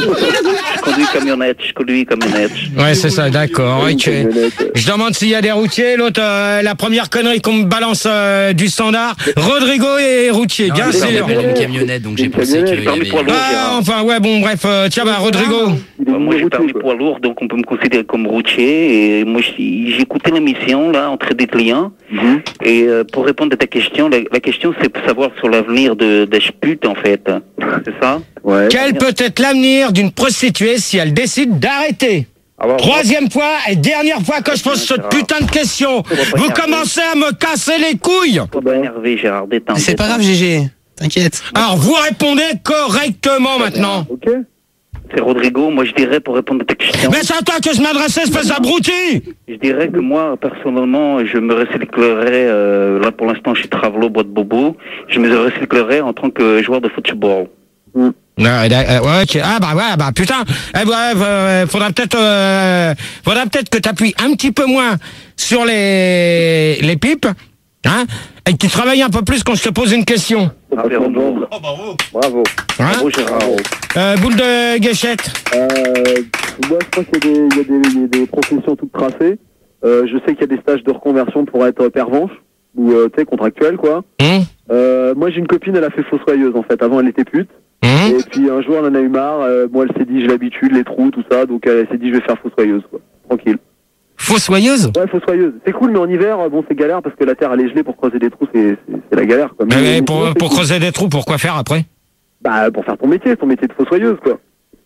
S6: je conduis camionnette, je conduis camionnette.
S1: Ouais, c'est ça, d'accord.
S4: Une
S1: Ok.
S4: camionnette.
S1: Je demande s'il y a des routiers. L'autre, euh, la première connerie qu'on me balance euh, du standard. Rodrigo est routier, bien
S8: Non, mais
S1: sûr.
S8: il appelle une camionnette, donc j'ai
S4: Une
S8: pensé
S4: camionnette,
S8: qu'il y
S6: parmi
S8: avait.
S6: poids lourds.
S1: Ah, enfin, ouais, bon, bref. euh, tiens, bah, Rodrigo.
S4: Il est
S6: Bah, moi, j'ai
S4: routier,
S6: permis
S4: quoi.
S6: poids lourd, donc on peut me considérer comme routier. Et moi, j'ai j'ai écouté l'émission, là, entre des clients.
S4: Mhm.
S6: Et euh, pour répondre à ta question, la, la question, c'est pour savoir sur l'avenir de, des putes, en fait. C'est ça?
S4: Ouais.
S1: Quel peut être l'avenir d'une prostituée si elle décide d'arrêter?
S6: Alors,
S1: Troisième fois et dernière fois que je pose cette putain de question. Vous commencez à me casser les couilles.
S6: Faut pas énerver, Gérard, détends.
S2: C'est pas grave, G G. T'inquiète.
S1: Alors, vous répondez correctement maintenant.
S4: Ok.
S7: C'est Rodrigo, moi je dirais pour répondre à ta question.
S1: Mais c'est à toi que je m'adressais, espèce d'abruti.
S7: Je dirais que moi, personnellement, je me recyclerais, euh, là pour l'instant je suis Travelo, boîte bobo, je me recyclerais en tant que joueur de football.
S1: Mm. Euh, euh, ouais, okay. Ah bah ouais, bah putain, eh, ouais, euh, faudra peut-être euh, faudra peut-être que t'appuies un petit peu moins sur les les pipes, hein, et que tu travailles un peu plus quand je te pose une question.
S7: Ah, bravo.
S3: Oh, bravo.
S6: Bravo.
S1: Hein
S7: Bravo Gérard.
S1: euh, boule de guéchette.
S4: Euh, moi, je crois qu'il y a des, il y a des, il y a des professions toutes tracées. Euh, je sais qu'il y a des stages de reconversion pour être pervenche, ou euh, tu sais, contractuel, quoi.
S1: Mmh.
S4: Euh, moi, j'ai une copine, elle a fait fossoyeuse, en fait. Avant, elle était pute.
S1: Mmh.
S4: Et puis, un jour, elle en a eu marre. Euh, moi, elle s'est dit, j'ai l'habitude, les trous, tout ça. Donc, elle s'est dit, je vais faire fossoyeuse, quoi. Tranquille.
S1: Fossoyeuse.
S4: Ouais, fossoyeuse. C'est cool, mais en hiver, bon, c'est galère parce que la terre, elle est gelée pour creuser des trous, c'est, c'est, c'est la galère, quoi. Mais,
S1: Mais, mais
S4: mais
S1: pour
S4: sinon, c'est
S1: pour
S4: cool.
S1: creuser des trous, pourquoi faire après?
S4: Bah, pour faire ton métier, ton métier de fossoyeuse, quoi.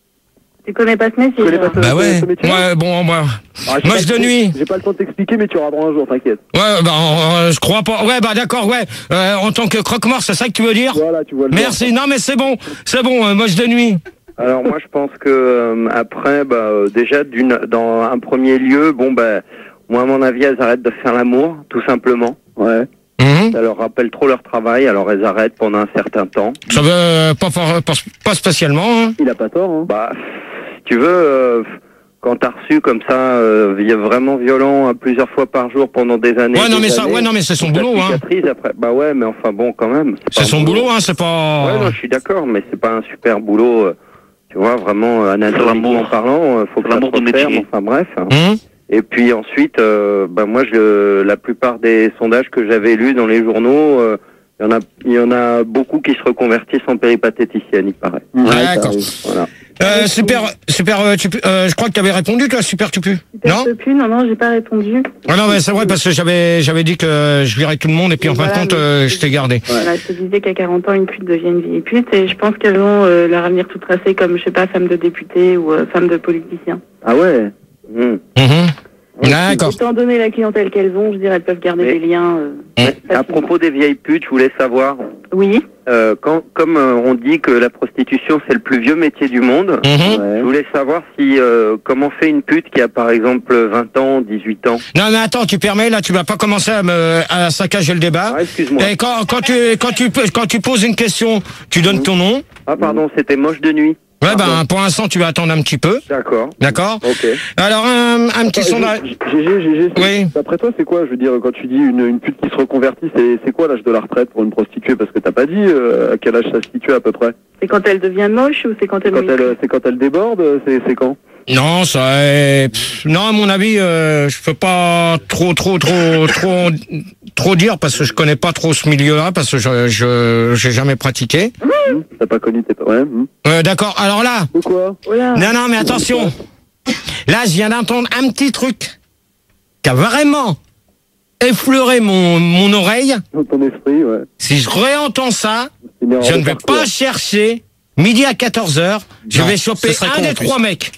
S5: Tu connais pas ce métier?
S4: Tu connais pas ce,
S1: Bah
S4: ce-
S1: ouais.
S4: ce métier?
S1: Ouais, bon, moi,
S4: Ah, j'ai
S1: moche
S4: pas-
S1: de nuit.
S4: J'ai pas le temps de t'expliquer, mais tu auras droit un jour, t'inquiète.
S1: Ouais, bah, euh, je crois pas. Ouais, bah, d'accord, ouais. Euh, en tant que croque-mort, c'est ça que tu veux dire?
S4: Voilà, tu vois le
S1: Merci. Non, mais c'est bon. C'est bon, euh, moche de nuit.
S6: Alors moi je pense que euh, après, bah, euh, déjà d'une, dans un premier lieu, bon bah, moi à mon avis elles arrêtent de faire l'amour, tout simplement.
S4: Ouais.
S1: Mmh.
S6: Ça leur rappelle trop leur travail, alors elles arrêtent pendant un certain temps.
S1: Ça veut euh, pas, for- pas, pas spécialement. Hein.
S4: Il a pas tort, hein.
S6: Bah, si tu veux, euh, quand t'as reçu comme ça, euh, vi- vraiment violent, euh, plusieurs fois par jour pendant des années.
S1: Ouais, non,
S6: des
S1: mais ça,
S6: années,
S1: ouais, non, mais c'est son
S6: ça
S1: boulot, hein.
S6: cicatrise après. Bah ouais, mais enfin bon, quand même.
S1: C'est
S6: pas
S1: son
S6: un
S1: boulot, hein. C'est pas.
S6: Ouais, non, je suis d'accord, mais c'est pas un super boulot. euh, Tu vois, vraiment, euh, anatomiquement
S7: l'amour.
S6: parlant, euh, faut que ça
S7: L'amour
S6: se
S7: de
S6: referme,
S7: métier.
S6: enfin bref.
S1: Mmh.
S6: Et puis ensuite, euh, bah moi, je, la plupart des sondages que j'avais lus dans les journaux, euh, il y en a, il y en a beaucoup qui se reconvertissent en péripatéticienne, il paraît.
S1: Ouais, d'accord.
S6: Voilà.
S1: Euh, super, super, euh, tu, euh, je crois que tu avais répondu, toi, super tu pues.
S5: Super
S1: Non?
S5: Tupu, non, non, j'ai pas répondu.
S1: Ouais, non, mais c'est vrai parce que j'avais, j'avais dit que je virais tout le monde et puis en fin de
S5: Voilà,
S1: compte,
S5: mais-
S1: euh, je t'ai gardé.
S5: Voilà, je te disais qu'à quarante ans, une pute devient une vieille pute, et je pense qu'elles ont euh, leur avenir tout tracé comme, je sais pas, femme de député ou euh, femme de politicien.
S4: Ah ouais.
S6: Mmh.
S1: Mhm. D'accord.
S5: Étant donné la clientèle qu'elles ont, je dirais qu'elles peuvent garder
S6: Mais-
S5: des liens. euh,
S6: À
S5: facilement.
S6: propos des vieilles putes, je voulais savoir,
S5: Oui.
S6: euh, quand, comme euh, on dit que la prostitution c'est le plus vieux métier du monde,
S1: Mhm.
S6: je
S4: Ouais.
S6: voulais savoir si euh, comment fait une pute qui a par exemple vingt ans, dix-huit ans.
S1: Non, mais attends, tu permets, là, tu vas pas commencer à me, à saccager le débat.
S6: Ah, excuse-moi.
S1: Et quand, quand tu, quand tu, quand tu poses une question, tu donnes ton nom.
S6: Ah pardon, c'était moche de nuit.
S1: Ouais,
S6: Pardon.
S1: ben, pour l'instant, tu vas attendre un petit peu.
S6: D'accord.
S1: D'accord?
S6: Ok.
S1: Alors, un, un petit
S4: Attends,
S1: sondage.
S4: G G, G G, c'est-
S1: Oui.
S4: d'après toi, c'est quoi? Je veux dire, quand tu dis une, une pute qui se reconvertit, c'est, c'est quoi l'âge de la retraite pour une prostituée? Parce que t'as pas dit euh, à quel âge ça se situe à peu près.
S5: C'est quand elle devient moche ou c'est quand elle...
S4: Quand elle, c'est quand elle déborde, c'est, c'est quand?
S1: Non, ça est... pff, non, à mon avis, euh, je peux pas trop, trop, trop, trop, trop dire parce que je connais pas trop ce milieu-là parce que je, je, j'ai jamais pratiqué.
S4: Hum, T'as pas connu tes parents? Ouais. hum.
S1: Euh, d'accord. Alors là,
S4: De quoi?
S5: Oh là.
S1: non, non, mais attention. Là, je viens d'entendre un petit truc qui a vraiment effleuré mon, mon oreille.
S4: Dans ton esprit, ouais.
S1: Si je réentends ça,
S4: C'est une erreur
S1: je
S4: de
S1: ne vais
S4: parcours.
S1: pas chercher midi à quatorze heures. Je
S2: Non,
S1: vais
S2: ce
S1: choper
S2: serait
S1: un
S2: con, en
S1: des
S2: plus.
S1: trois mecs.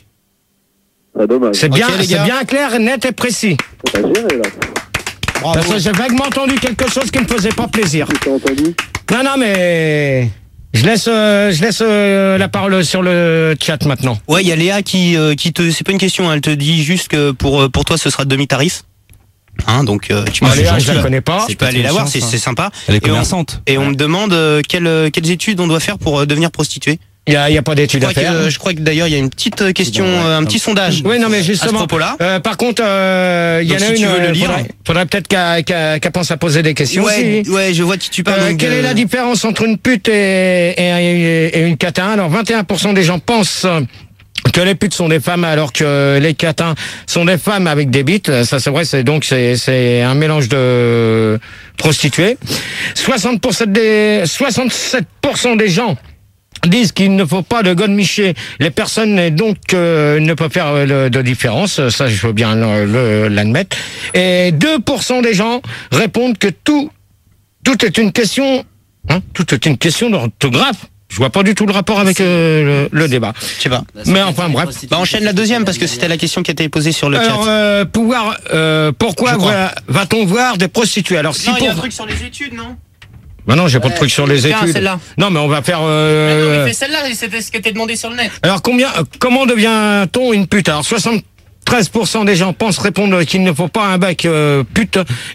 S4: Ah, dommage.
S1: C'est
S2: Ok,
S1: bien,
S2: les
S1: c'est
S2: gars.
S1: bien clair, net et précis.
S4: T'as géré, là.
S2: Bravo.
S1: Parce que j'ai vaguement entendu quelque chose qui me faisait pas plaisir.
S4: Tu t'as entendu?
S1: Non, non, mais je laisse, euh, je laisse euh, la parole sur le chat maintenant.
S2: Ouais, il y a Léa qui, euh, qui te, c'est pas une question, hein, elle te dit juste que pour, euh, pour toi ce sera demi-tarif. Hein, donc euh, tu peux,
S1: Allez,
S2: aller-
S1: je la connais pas.
S2: tu peux aller la voir, c'est c'est sympa.
S3: Elle est
S2: Et on-
S3: commerçante.
S2: Et on me demande euh, quelles, euh, quelles études on doit faire pour euh, devenir prostituée.
S1: Il y a, il y a pas
S2: Je
S1: d'études à
S2: crois, que,
S1: faire.
S2: euh, je crois que d'ailleurs il y a une petite euh, question,
S3: Ouais,
S2: euh, un
S3: ouais.
S2: petit sondage.
S1: Oui, non, mais
S2: À ce
S1: justement.
S2: propos-là.
S1: Euh, par contre, euh, il y en
S2: Donc,
S1: a
S2: si
S1: une.
S2: tu veux le
S1: euh,
S2: lire.
S1: faudrait, faudrait peut-être qu'elle qu'elle- qu'elle pense à poser des questions
S2: Ouais,
S1: aussi.
S2: ouais, je vois de qui tu parles.
S1: Euh,
S2: donc,
S1: quelle
S2: euh,
S1: est la différence entre une pute et, et, et- et une catin? Alors, vingt et un pour cent des gens pensent que les putes sont des femmes alors que les catins sont des femmes avec des bites. Ça, c'est vrai, c'est donc c'est c'est un mélange de prostituées. soixante pour cent des soixante-sept pour cent des gens disent qu'il ne faut pas de godemiché. Les personnes et donc euh, ne peuvent faire euh, le- de différence. Ça, je veux bien le- le- l'admettre. Et deux pour cent des gens répondent que tout tout est une question, hein, tout est une question d'orthographe. Je vois pas du tout le rapport avec euh, le, le débat.
S2: Je sais pas.
S1: Mais enfin bref.
S2: Bah enchaîne la deuxième parce que c'était la question qui a été posée sur le
S1: Alors,
S2: chat.
S1: euh, pouvoir, euh, pourquoi
S2: Je crois.
S1: va- va-t-on voir des prostituées? Alors si
S2: Non, il y a un
S1: pour...
S2: truc sur les études, non?
S1: Bah non, j'ai pas de truc sur les
S2: Tiens,
S1: études.
S2: celle-là.
S1: Non, mais on va faire. Euh...
S2: Fais celle-là, c'était ce que t'es demandé sur le net.
S1: Alors combien, euh, comment devient-on une pute? Alors soixante-treize pour cent des gens pensent répondre qu'il ne faut pas un bac euh, pute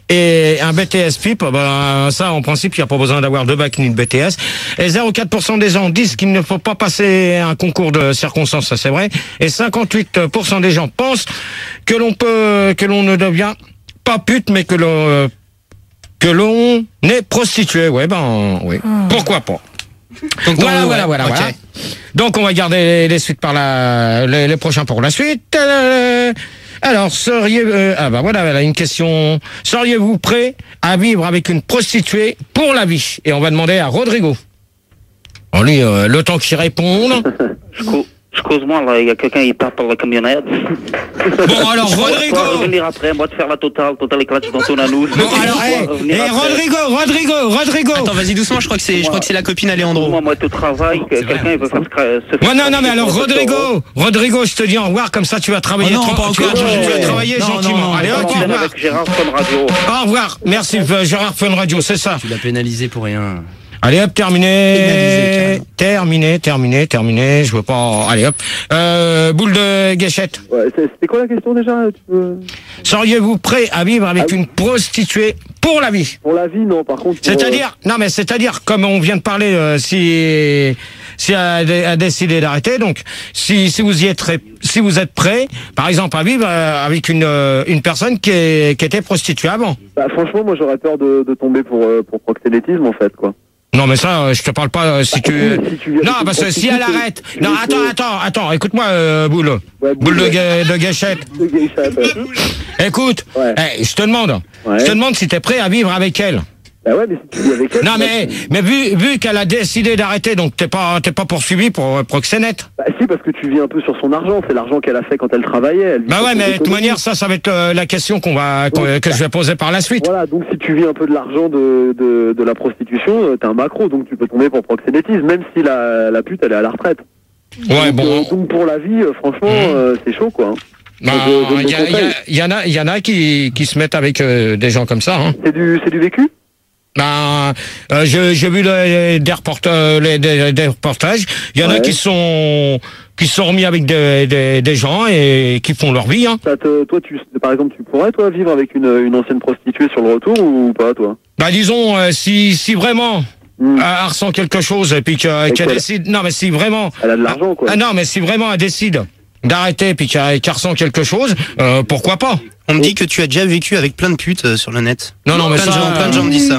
S1: et un B T S pipe. Ben ça, en principe, il n'y a pas besoin d'avoir de bac ni de B T S. Et zéro virgule quatre pour cent des gens disent qu'il ne faut pas passer un concours de circonstances, ça c'est vrai. Et cinquante-huit pour cent des gens pensent que l'on peut, que l'on ne devient pas pute, mais que l'on que l'on est prostitué. Ouais, ben oui. Pourquoi pas?
S2: Donc,
S1: Voilà,
S2: ouais,
S1: voilà, voilà,
S2: ok.
S1: voilà. Donc on va garder les, les suites par la, les, les prochains pour la suite. Euh, alors, seriez, euh, ah bah voilà, voilà, une question. Seriez-vous prêt à vivre avec une prostituée pour la vie? Et on va demander à Rodrigo. Oh, lui, euh, le temps qu'il réponde.
S9: Excuse-moi, là, il y a quelqu'un qui part par la camionnette.
S1: Bon, alors, Rodrigo.
S9: On va revenir après, moi, de faire la totale, totale éclate dans ton anus.
S1: Bon, alors, hey, hey, Rodrigo, Rodrigo, Rodrigo.
S2: Attends, vas-y doucement, je crois que c'est, je crois que c'est la copine Alejandro.
S9: Moi, moi, tu travailles, quelqu'un, il veut faire se
S1: Ouais, non, non, mais alors, Rodrigo, Rodrigo, je te dis au revoir, comme ça, tu vas travailler.
S2: Oh non,
S1: tra-
S2: pas
S1: tu vas,
S2: encore.
S1: tu vas
S2: Ouais.
S1: travailler
S2: Non,
S1: gentiment.
S2: non, non.
S1: Allez, hop, tu
S9: On
S1: vas.
S9: avec Gérard Fun Radio.
S1: Au revoir. Merci, euh, Gérard Fun Radio, c'est ça.
S8: Tu l'as pénalisé pour rien.
S1: Allez hop, terminé,
S2: Pénalisé,
S1: terminé, terminé, terminé, je veux pas... Allez hop, euh, boule de gâchette.
S4: Ouais, c'est- c'était quoi la question déjà? Tu peux...
S1: Seriez-vous prêt à vivre avec
S4: Ah oui.
S1: une prostituée pour la vie?
S4: Pour la vie, non, par contre... pour,
S1: C'est-à-dire, non mais c'est-à-dire, comme on vient de parler, euh, si si elle a, a décidé d'arrêter, donc si si vous y êtes prêt- si vous êtes prêt, par exemple, à vivre euh, avec une euh, une personne qui est, qui était prostituée avant.
S4: euh, bah, franchement, moi j'aurais peur de, de tomber pour, euh, pour proxénétisme en fait, quoi.
S1: Non mais ça, euh, je te parle pas euh, si tu.
S4: si tu vis avec
S1: Non
S4: une
S1: parce que si
S4: prostituée,
S1: elle arrête.
S4: tu-
S1: Non
S4: tu-
S1: attends attends attends. Écoute-moi euh, boule.
S4: Ouais,
S1: Boule de,
S4: ouais.
S1: ga- de gâchette.
S4: De gâchette, ouais.
S1: Écoute,
S4: Ouais.
S1: eh, je te demande.
S4: Ouais.
S1: Je te demande si t'es prêt à vivre avec elle.
S4: Bah ouais, mais si tu vis avec elle...
S1: Non
S4: bah,
S1: mais mais vu vu qu'elle a décidé d'arrêter, donc t'es pas t'es pas poursuivi pour euh, proxénète.
S4: Bah si, parce que tu vis un peu sur son argent, c'est l'argent qu'elle a fait quand elle travaillait. Elle vit
S1: Bah
S4: sur
S1: ouais,
S4: son
S1: mais de toute
S4: économie.
S1: manière ça ça va être euh, la question qu'on va qu'on-
S4: Donc,
S1: que je vais poser par la suite.
S4: Voilà, donc si tu vis un peu de l'argent de, de, de la prostitution, euh, t'es un macro, donc tu peux tomber pour proxénétisme, même si la, la pute elle est à la retraite.
S1: Ouais
S4: donc,
S1: bon.
S4: euh, donc pour la vie, euh, franchement,
S1: Mhm.
S4: euh, c'est chaud quoi. hein.
S1: Bah,
S4: Donc, euh, je
S1: il y, a-
S4: me
S1: il y a-
S4: conseille.
S1: il y en a il y en a qui qui se mettent avec euh, des gens comme ça. Hein.
S4: C'est du, c'est du vécu.
S1: Ben, euh, je- j'ai vu le- des, reporta- les- des, des reportages. Il y en a
S4: Ouais.
S1: qui sont qui se sont remis avec des, des, des gens et qui font leur vie. Hein.
S4: Ça te, toi, tu, par exemple, tu pourrais toi vivre avec une, une ancienne prostituée sur le retour ou pas toi?
S1: Bah disons, euh, si si vraiment
S4: Hmm.
S1: euh, elle ressent quelque chose et puis que- qu'elle
S4: qu'elle-
S1: décide, non mais si vraiment,
S4: Elle a de l'argent quoi.
S1: ah non mais si vraiment elle décide d'arrêter puis qu'elle qu'elle ressent quelque chose, euh, pourquoi pas?
S2: On me dit que tu as déjà vécu avec plein de putes euh, sur le net.
S1: Non non mais
S2: plein
S1: ça,
S2: de gens, plein de gens me disent ça.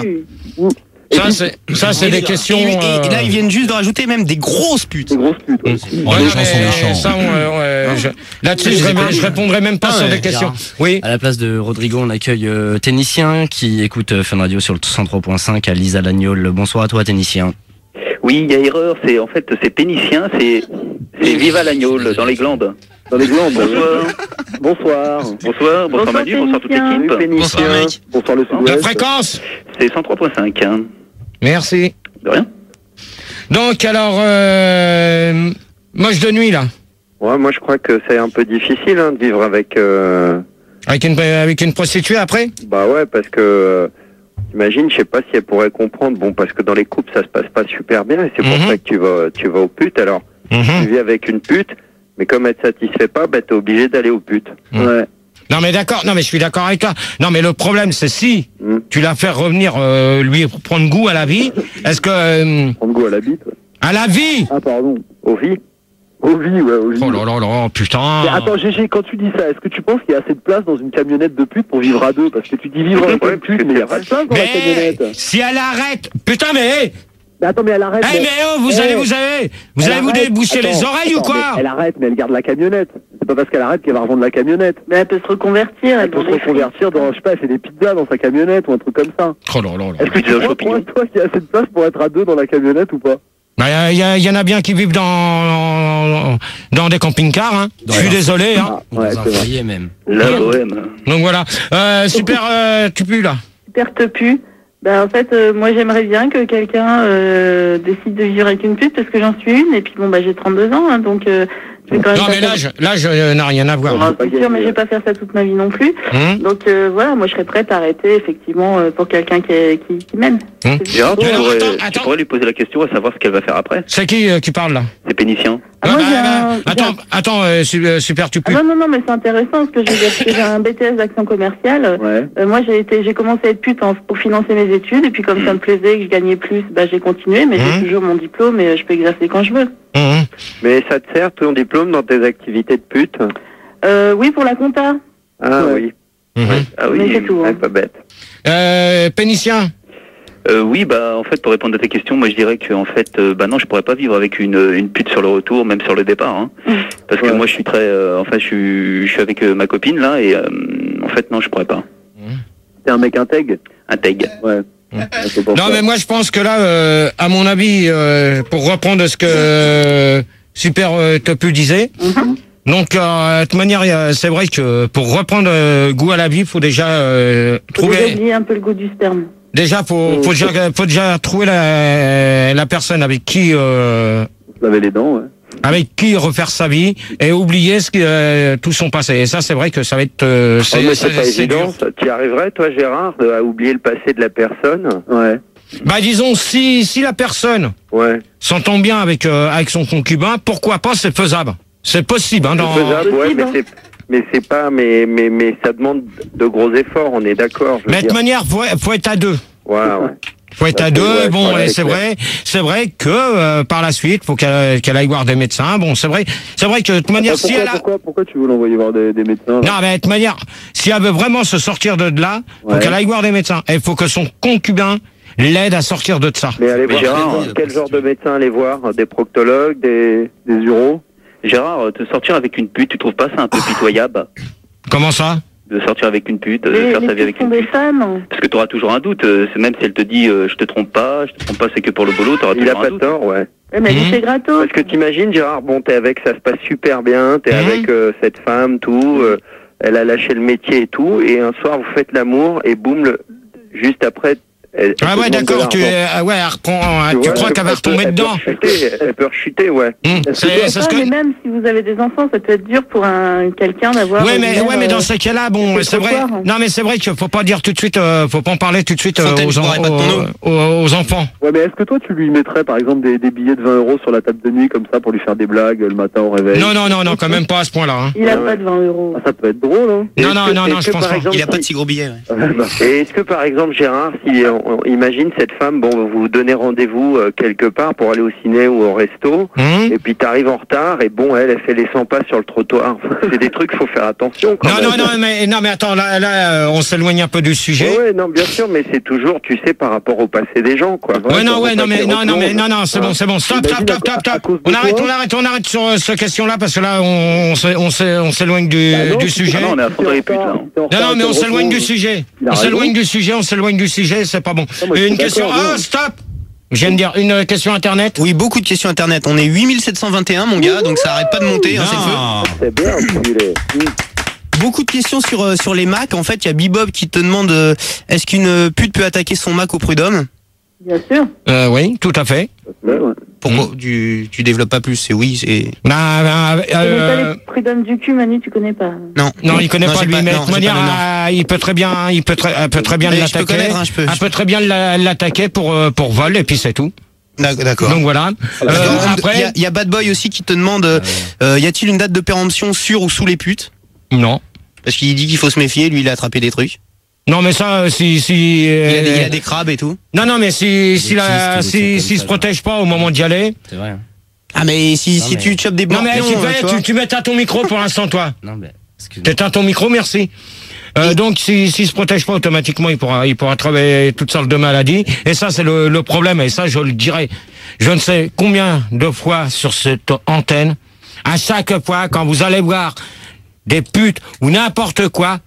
S1: ça c'est ça c'est des questions.
S2: Et, et- et
S1: euh,
S2: là ils viennent juste de rajouter même des grosses putes.
S4: Des grosses putes. Ouais.
S11: Oh,
S1: ouais,
S11: les
S1: non,
S11: gens sont
S1: mais
S11: méchants.
S1: ça, on, euh, ouais, je- Là-dessus, je,
S2: Je
S1: ré-
S2: sais
S1: je répondrai même pas
S2: Ah
S1: sur
S2: ouais,
S1: des questions.
S8: Gérard.
S1: Oui.
S8: À la place de Rodrigo, on accueille euh, Technicien qui écoute euh, Fun Radio sur le cent trois point cinq à Lisa Lagnol. Bonsoir à toi, Technicien.
S7: Oui, il y a erreur, c'est en fait c'est pénicien, c'est c'est viva l'agneau dans les glandes.
S4: Dans les glandes.
S7: Bonsoir.
S4: Bonsoir.
S7: Bonsoir, bonsoir Manu, bonsoir toute
S5: Pénicien.
S7: l'équipe.
S4: Pénicien.
S2: Bonsoir, mec.
S4: Bonsoir le
S1: La
S4: sud-ouest.
S1: fréquence.
S7: C'est cent trois point cinq. Hein.
S1: Merci.
S7: De rien.
S1: Donc alors, euh, moche de nuit là,
S6: Ouais, moi je crois que c'est un peu difficile hein, de vivre avec. Euh...
S1: avec une avec une prostituée après.
S6: Bah ouais, parce que. Euh... Imagine, je sais pas si elle pourrait comprendre. Bon, parce que dans les couples ça se passe pas super bien, et c'est pour
S1: Mhm.
S6: ça que tu vas, tu vas aux putes. Alors, tu
S1: Mhm.
S6: vis avec une pute, mais comme elle te satisfait pas, bah t'es obligé d'aller aux putes.
S4: Ouais.
S1: Non mais d'accord, non mais je suis d'accord avec toi. Non mais le problème c'est si
S6: Mm.
S1: tu la fais revenir, euh, lui prendre goût à la vie. Est-ce que euh,
S4: Prendre goût à la bite. Ouais.
S1: à la vie?
S4: Ah pardon.
S6: Aux vies.
S4: Au vie, ouais, au vie.
S1: Oh là là là, putain.
S4: Mais attends, Gégé, quand tu dis ça, est-ce que tu penses qu'il y a assez de place dans une camionnette de pute pour vivre à deux? Parce que tu dis vivre avec
S6: Ouais,
S4: une
S6: parce que
S4: pute, mais il n'y a
S6: c'est
S4: pas de place dans la
S1: Mais
S4: camionnette.
S1: si elle arrête, putain mais,
S4: Mais attends, mais elle arrête.
S1: eh mais oh, vous
S4: Eh,
S1: allez, vous allez, vous
S4: elle
S1: allez vous
S4: arrête.
S1: déboucher les
S4: Attends,
S1: oreilles ou
S4: attends,
S1: quoi?
S4: mais Elle arrête, mais elle garde la camionnette. C'est pas parce qu'elle arrête qu'elle va revendre la camionnette.
S5: Mais elle peut se reconvertir.
S4: Elle
S5: Elle
S4: peut se
S5: vend des
S4: reconvertir dans, je sais pas, elle fait des pizzas dans sa camionnette ou un truc comme ça.
S1: Oh là là là.
S4: Est-ce que tu
S7: Pizza
S4: crois,
S7: champignon.
S4: toi, toi, qu'il y a assez de place pour être à deux dans la camionnette ou pas?
S1: Bah, il y, a- y en a bien qui vivent dans dans des camping-cars. Hein. Je suis désolé. Hein.
S4: Ah, ouais,
S8: Dans un
S4: c'est vrai.
S8: foyer même.
S7: La bohème.
S1: Donc voilà. Euh, super, euh, tu pues là.
S5: super te pue. Bah en fait, euh, moi j'aimerais bien que quelqu'un euh, décide de vivre avec une pute parce que j'en suis une et puis bon bah j'ai trente-deux ans hein, donc euh, je vais quand même
S1: Non,
S5: pas
S1: mais
S5: faire-
S1: l'âge, l'âge euh, n'a rien à voir.
S5: Ah, c'est sûr, mais je vais pas faire ça toute ma vie non plus.
S1: Hum.
S5: Donc euh, voilà, moi je serais prête à arrêter effectivement euh, pour quelqu'un qui, est- qui, qui m'aime.
S1: Hum.
S7: Gérard, tu,
S1: Alors,
S7: pourrais,
S1: attends,
S7: tu
S1: attends.
S7: pourrais lui poser la question à savoir ce qu'elle va faire après.
S1: C'est qui euh, qui parle là?
S7: C'est Pénitien.
S5: Ah, moi,
S1: Ouais,
S5: j'ai
S1: bah,
S5: un-
S1: bah, Attends, attends, euh, su- euh, super, tu
S5: Ah
S1: pues.
S5: non, non, non, mais c'est intéressant ce que je veux dire. Parce que j'ai un B T S d'action commerciale.
S4: Ouais.
S5: Euh, moi, j'ai été, j'ai commencé à être pute en- pour financer mes études. Et puis, comme ça me plaisait, que je gagnais plus, bah, j'ai continué. Mais
S1: Mmh.
S5: j'ai toujours mon diplôme et euh, je peux exercer quand je veux.
S1: Hum,
S6: Mais ça te sert ton diplôme dans tes activités de pute?
S5: Euh, oui, pour la compta.
S6: Ah
S4: Ouais.
S6: oui.
S1: hum, hum.
S7: Ah
S5: Mais
S7: oui.
S5: c'est tout.
S6: Ouais,
S5: Hein.
S6: pas bête.
S1: Euh, Pénicien.
S7: Euh, oui, bah en fait pour répondre à ta question, moi je dirais que en fait, euh, bah non, je pourrais pas vivre avec une, une pute sur le retour, même sur le départ, hein. Parce que
S4: Ouais.
S7: moi je suis très, euh, enfin je suis, je suis avec euh, ma copine là et euh, en fait non, je pourrais pas.
S4: T'es un mec intègre?
S7: Intègre.
S4: Ouais. C'est pour
S1: Non,
S4: ça.
S1: mais moi je pense que là, euh, à mon avis, euh, pour reprendre ce que euh, Super euh, Topu disait, donc euh, de toute manière, il y a- c'est vrai que pour reprendre euh, goût à la vie, faut déjà euh,
S5: Faut déjà
S1: trouver.
S5: oublier un peu le goût du sperme.
S1: Déjà, faut, faut déjà, faut déjà trouver la, la personne avec qui, euh,
S4: Se laver les dents, ouais.
S1: avec qui refaire sa vie et oublier ce qui, euh, tout son passé. Et ça, c'est vrai que ça va être, euh,
S6: Oh, mais c'est pas
S1: c'est
S6: évident.
S1: dur.
S6: ça. Tu y arriverais, toi, Gérard, de- à oublier le passé de la personne?
S4: Ouais.
S1: Bah, disons, si, si la personne
S6: Ouais.
S1: s'entend bien avec, euh, avec son concubin, pourquoi pas, c'est faisable. C'est possible, hein, dans...
S6: C'est faisable, ouais,
S5: Possible,
S6: mais
S5: hein.
S6: c'est, mais c'est pas, mais, mais, mais ça demande de gros efforts, on est d'accord. je veux
S1: Mais de toute
S6: dire.
S1: manière, faut, faut être à deux.
S6: Voilà, ouais.
S1: Faut être
S6: Ça,
S1: à
S6: c'est-
S1: deux.
S6: ouais,
S1: Bon,
S6: voilà,
S1: et
S6: c'est
S1: c'est
S6: clair.
S1: vrai, c'est vrai que euh, par la suite, faut qu'elle qu'elle aille voir des médecins. Bon, c'est vrai, c'est vrai que de toute manière,
S4: Attends,
S1: si
S4: pourquoi,
S1: elle a,
S4: pourquoi, pourquoi tu veux l'envoyer voir des, des médecins là
S1: non, mais de toute manière, si elle veut vraiment se sortir de là, faut
S4: Ouais.
S1: qu'elle aille voir des médecins. Et il faut que son concubin l'aide à sortir de ça.
S6: Mais allez
S7: Mais
S6: voir
S7: Gérard,
S6: quel,
S7: euh,
S6: quel genre de médecin aller voir? Des proctologues, des, des uros?
S7: Gérard, euh, te sortir avec une pute, tu trouves pas ça un peu pitoyable
S1: Comment ça?
S7: de sortir avec une pute, de
S5: Les,
S7: faire
S5: les
S7: sa vie avec
S5: putes sont
S7: une
S5: des
S7: pute?
S5: femmes.
S7: Parce que tu auras toujours un doute. euh, c'est même si elle te dit euh, je te trompe pas, je te trompe pas, c'est que pour le boulot, tu auras
S6: Il a
S7: toujours
S6: pas
S7: un
S6: de
S7: doute.
S6: tort, ouais.
S5: Ouais, mais
S1: Mmh.
S5: c'est gratos.
S6: Parce que t'imagines, Gérard, bon, t'es avec, ça se passe super bien, t'es
S1: Mhm.
S6: avec euh, cette femme, tout, euh, elle a lâché le métier et tout, et un soir, vous faites l'amour, et boum, le, juste après, elle, elle
S1: Ah
S6: te
S1: ouais,
S6: demande de
S1: d'accord. Tu,
S6: l'argent.
S1: ah ouais, elle reprend. Tu,
S6: vois,
S1: crois
S6: elle
S1: qu'elle va
S6: peut-
S1: retomber
S6: elle peut
S1: dedans?
S6: rechuter, Elle peut rechuter, ouais.
S1: Hum,
S4: Est-ce que
S1: C'est
S4: toi-
S1: c'est ce
S5: Ah,
S1: que.
S5: mais même si vous avez des enfants, ça peut être dur pour un quelqu'un d'avoir.
S1: Ouais,
S5: une
S1: mais
S5: mère,
S1: ouais, mais dans
S5: euh,
S1: ces cas-là, bon,
S5: c'est
S1: c'est vrai.
S5: trop tard.
S1: Non, mais c'est vrai qu'il faut pas dire tout de suite. euh, faut pas en parler tout de suite euh,
S2: Fontaine,
S1: aux,
S2: je boirai
S1: en-
S2: pas de ton eau.
S1: aux, aux- aux enfants.
S4: Ouais, mais est-ce que toi tu lui mettrais par exemple des, des billets de vingt euros sur la table de nuit comme ça pour lui faire des blagues le matin au réveil?
S1: Non, non, non, non, quand même pas à ce point-là. Hein.
S5: Il a
S6: Ah ouais.
S5: pas de vingt euros.
S4: Ah, ça peut être drôle, hein.
S1: Non,
S6: Est-ce
S1: non,
S6: que-
S1: non, non,
S6: est-ce
S1: je
S6: que,
S1: pense
S6: par
S1: pas.
S6: exemple,
S2: Il a pas de
S6: si-
S2: si gros billet. Ouais.
S4: Ouais, bah,
S6: Et est-ce que par exemple, Gérard, si on, on imagine cette femme, bon, vous vous donnez rendez-vous euh, quelque part pour aller au ciné ou au resto,
S1: Hum
S6: et puis t'arrives en retard, et bon, elle, elle fait les cent pas sur le trottoir. C'est des trucs, faut faire attention quand
S1: Non,
S6: même.
S1: non, non, mais non, mais attends, là, là, euh, on s'éloigne un peu du sujet.
S6: Ouais, ouais, non, bien sûr, mais c'est toujours, tu sais, par rapport au passé des gens, quoi.
S1: Ouais, non, ouais, non,
S6: Quand
S1: mais
S6: on
S1: non, non, mais non, non, c'est bon,
S6: Ah.
S1: c'est bon. Stop,
S4: Imagine
S1: stop, stop,
S4: à-
S1: stop,
S4: à
S1: stop.
S4: cause de
S1: On arrête,
S4: toi.
S1: on arrête, on arrête sur euh, cette question-là parce que là, on, on s'é- on s'é- on s'éloigne du,
S4: Bah non,
S1: du
S4: si-
S1: sujet.
S7: Ah non, on est à fond dans les
S4: Si t'es en
S7: putes, là.
S4: retard, si t'es en
S1: Non,
S4: retard
S1: non, mais
S4: et
S1: on
S4: qu'elle
S1: s'éloigne du
S4: retrouve-
S1: sujet.
S4: Il a
S1: On
S4: raison.
S1: s'éloigne du sujet, on s'éloigne du sujet, c'est pas bon.
S4: Non, moi, je
S1: Et
S4: suis
S1: une question.
S4: d'accord,
S1: Oh,
S4: non.
S1: stop. Je viens de dire une euh, question internet.
S2: Oui, beaucoup de questions internet. On est huit mille sept cent vingt et un, mon gars, donc ça arrête pas de monter. Hein, c'est le feu.
S1: Non.
S4: C'est bien, enculé.
S2: Beaucoup de questions sur, euh, sur les Macs. En fait, il y a Bebop qui te demande euh, est-ce qu'une pute peut attaquer son Mac au prud'homme?
S5: Bien sûr.
S1: Euh, oui, tout à fait.
S4: Ouais, ouais.
S2: Pourquoi tu, tu développes pas plus? C'est oui, c'est.
S1: Bah, bah,
S5: Tu connais pas
S1: euh,
S5: les prud'hommes du cul, Manu, tu connais pas.
S2: Non.
S1: non, il connaît
S2: Non,
S1: pas
S2: j'ai
S1: lui, mais de
S2: non,
S1: toute
S2: j'ai
S1: manière,
S2: pas le nom.
S1: ah, il peut très bien, il peut très, elle peut très bien
S2: Mais je peux
S1: l'attaquer.
S2: connaître, hein, je peux-
S1: Elle
S2: je
S1: peut très bien la- l'attaquer pour euh, pour vol et puis c'est tout.
S2: D'ac- D'accord.
S1: Donc voilà. Euh,
S2: D'accord. Il y
S1: après,
S2: a- il y, a Bad Boy aussi qui te demande euh, euh, y a-t-il une date de péremption sur ou sous les putes?
S1: non.
S2: Parce qu'il dit qu'il faut se méfier, lui il a attrapé des trucs.
S1: Non, mais ça, euh, si si.
S2: Il a, des,
S1: euh,
S2: il a des crabes et tout.
S1: Non, non, mais si si
S8: Il
S1: la
S8: existe des
S1: si
S8: trucs
S1: s'il
S8: comme
S1: se
S8: ça,
S1: protège pas au moment d'y aller.
S8: C'est vrai. hein.
S2: Ah mais si,
S8: Non,
S2: si
S8: mais-
S2: tu chopes des
S1: Non, mais
S2: morpions,
S1: tu,
S2: euh,
S1: fais,
S2: tu vois.
S1: tu, tu mets à ton micro pour l'instant, toi.
S8: Non, mais. Excuse-moi.
S1: T'éteins ton micro, merci. Euh, donc, s'il si, se protège pas automatiquement, il pourra, il pourra travailler toutes sortes de maladies. Et ça, c'est le, le problème. Et ça, je le dirai. Je ne sais combien de fois sur cette antenne. À chaque fois, quand vous allez voir des putes ou n'importe quoi,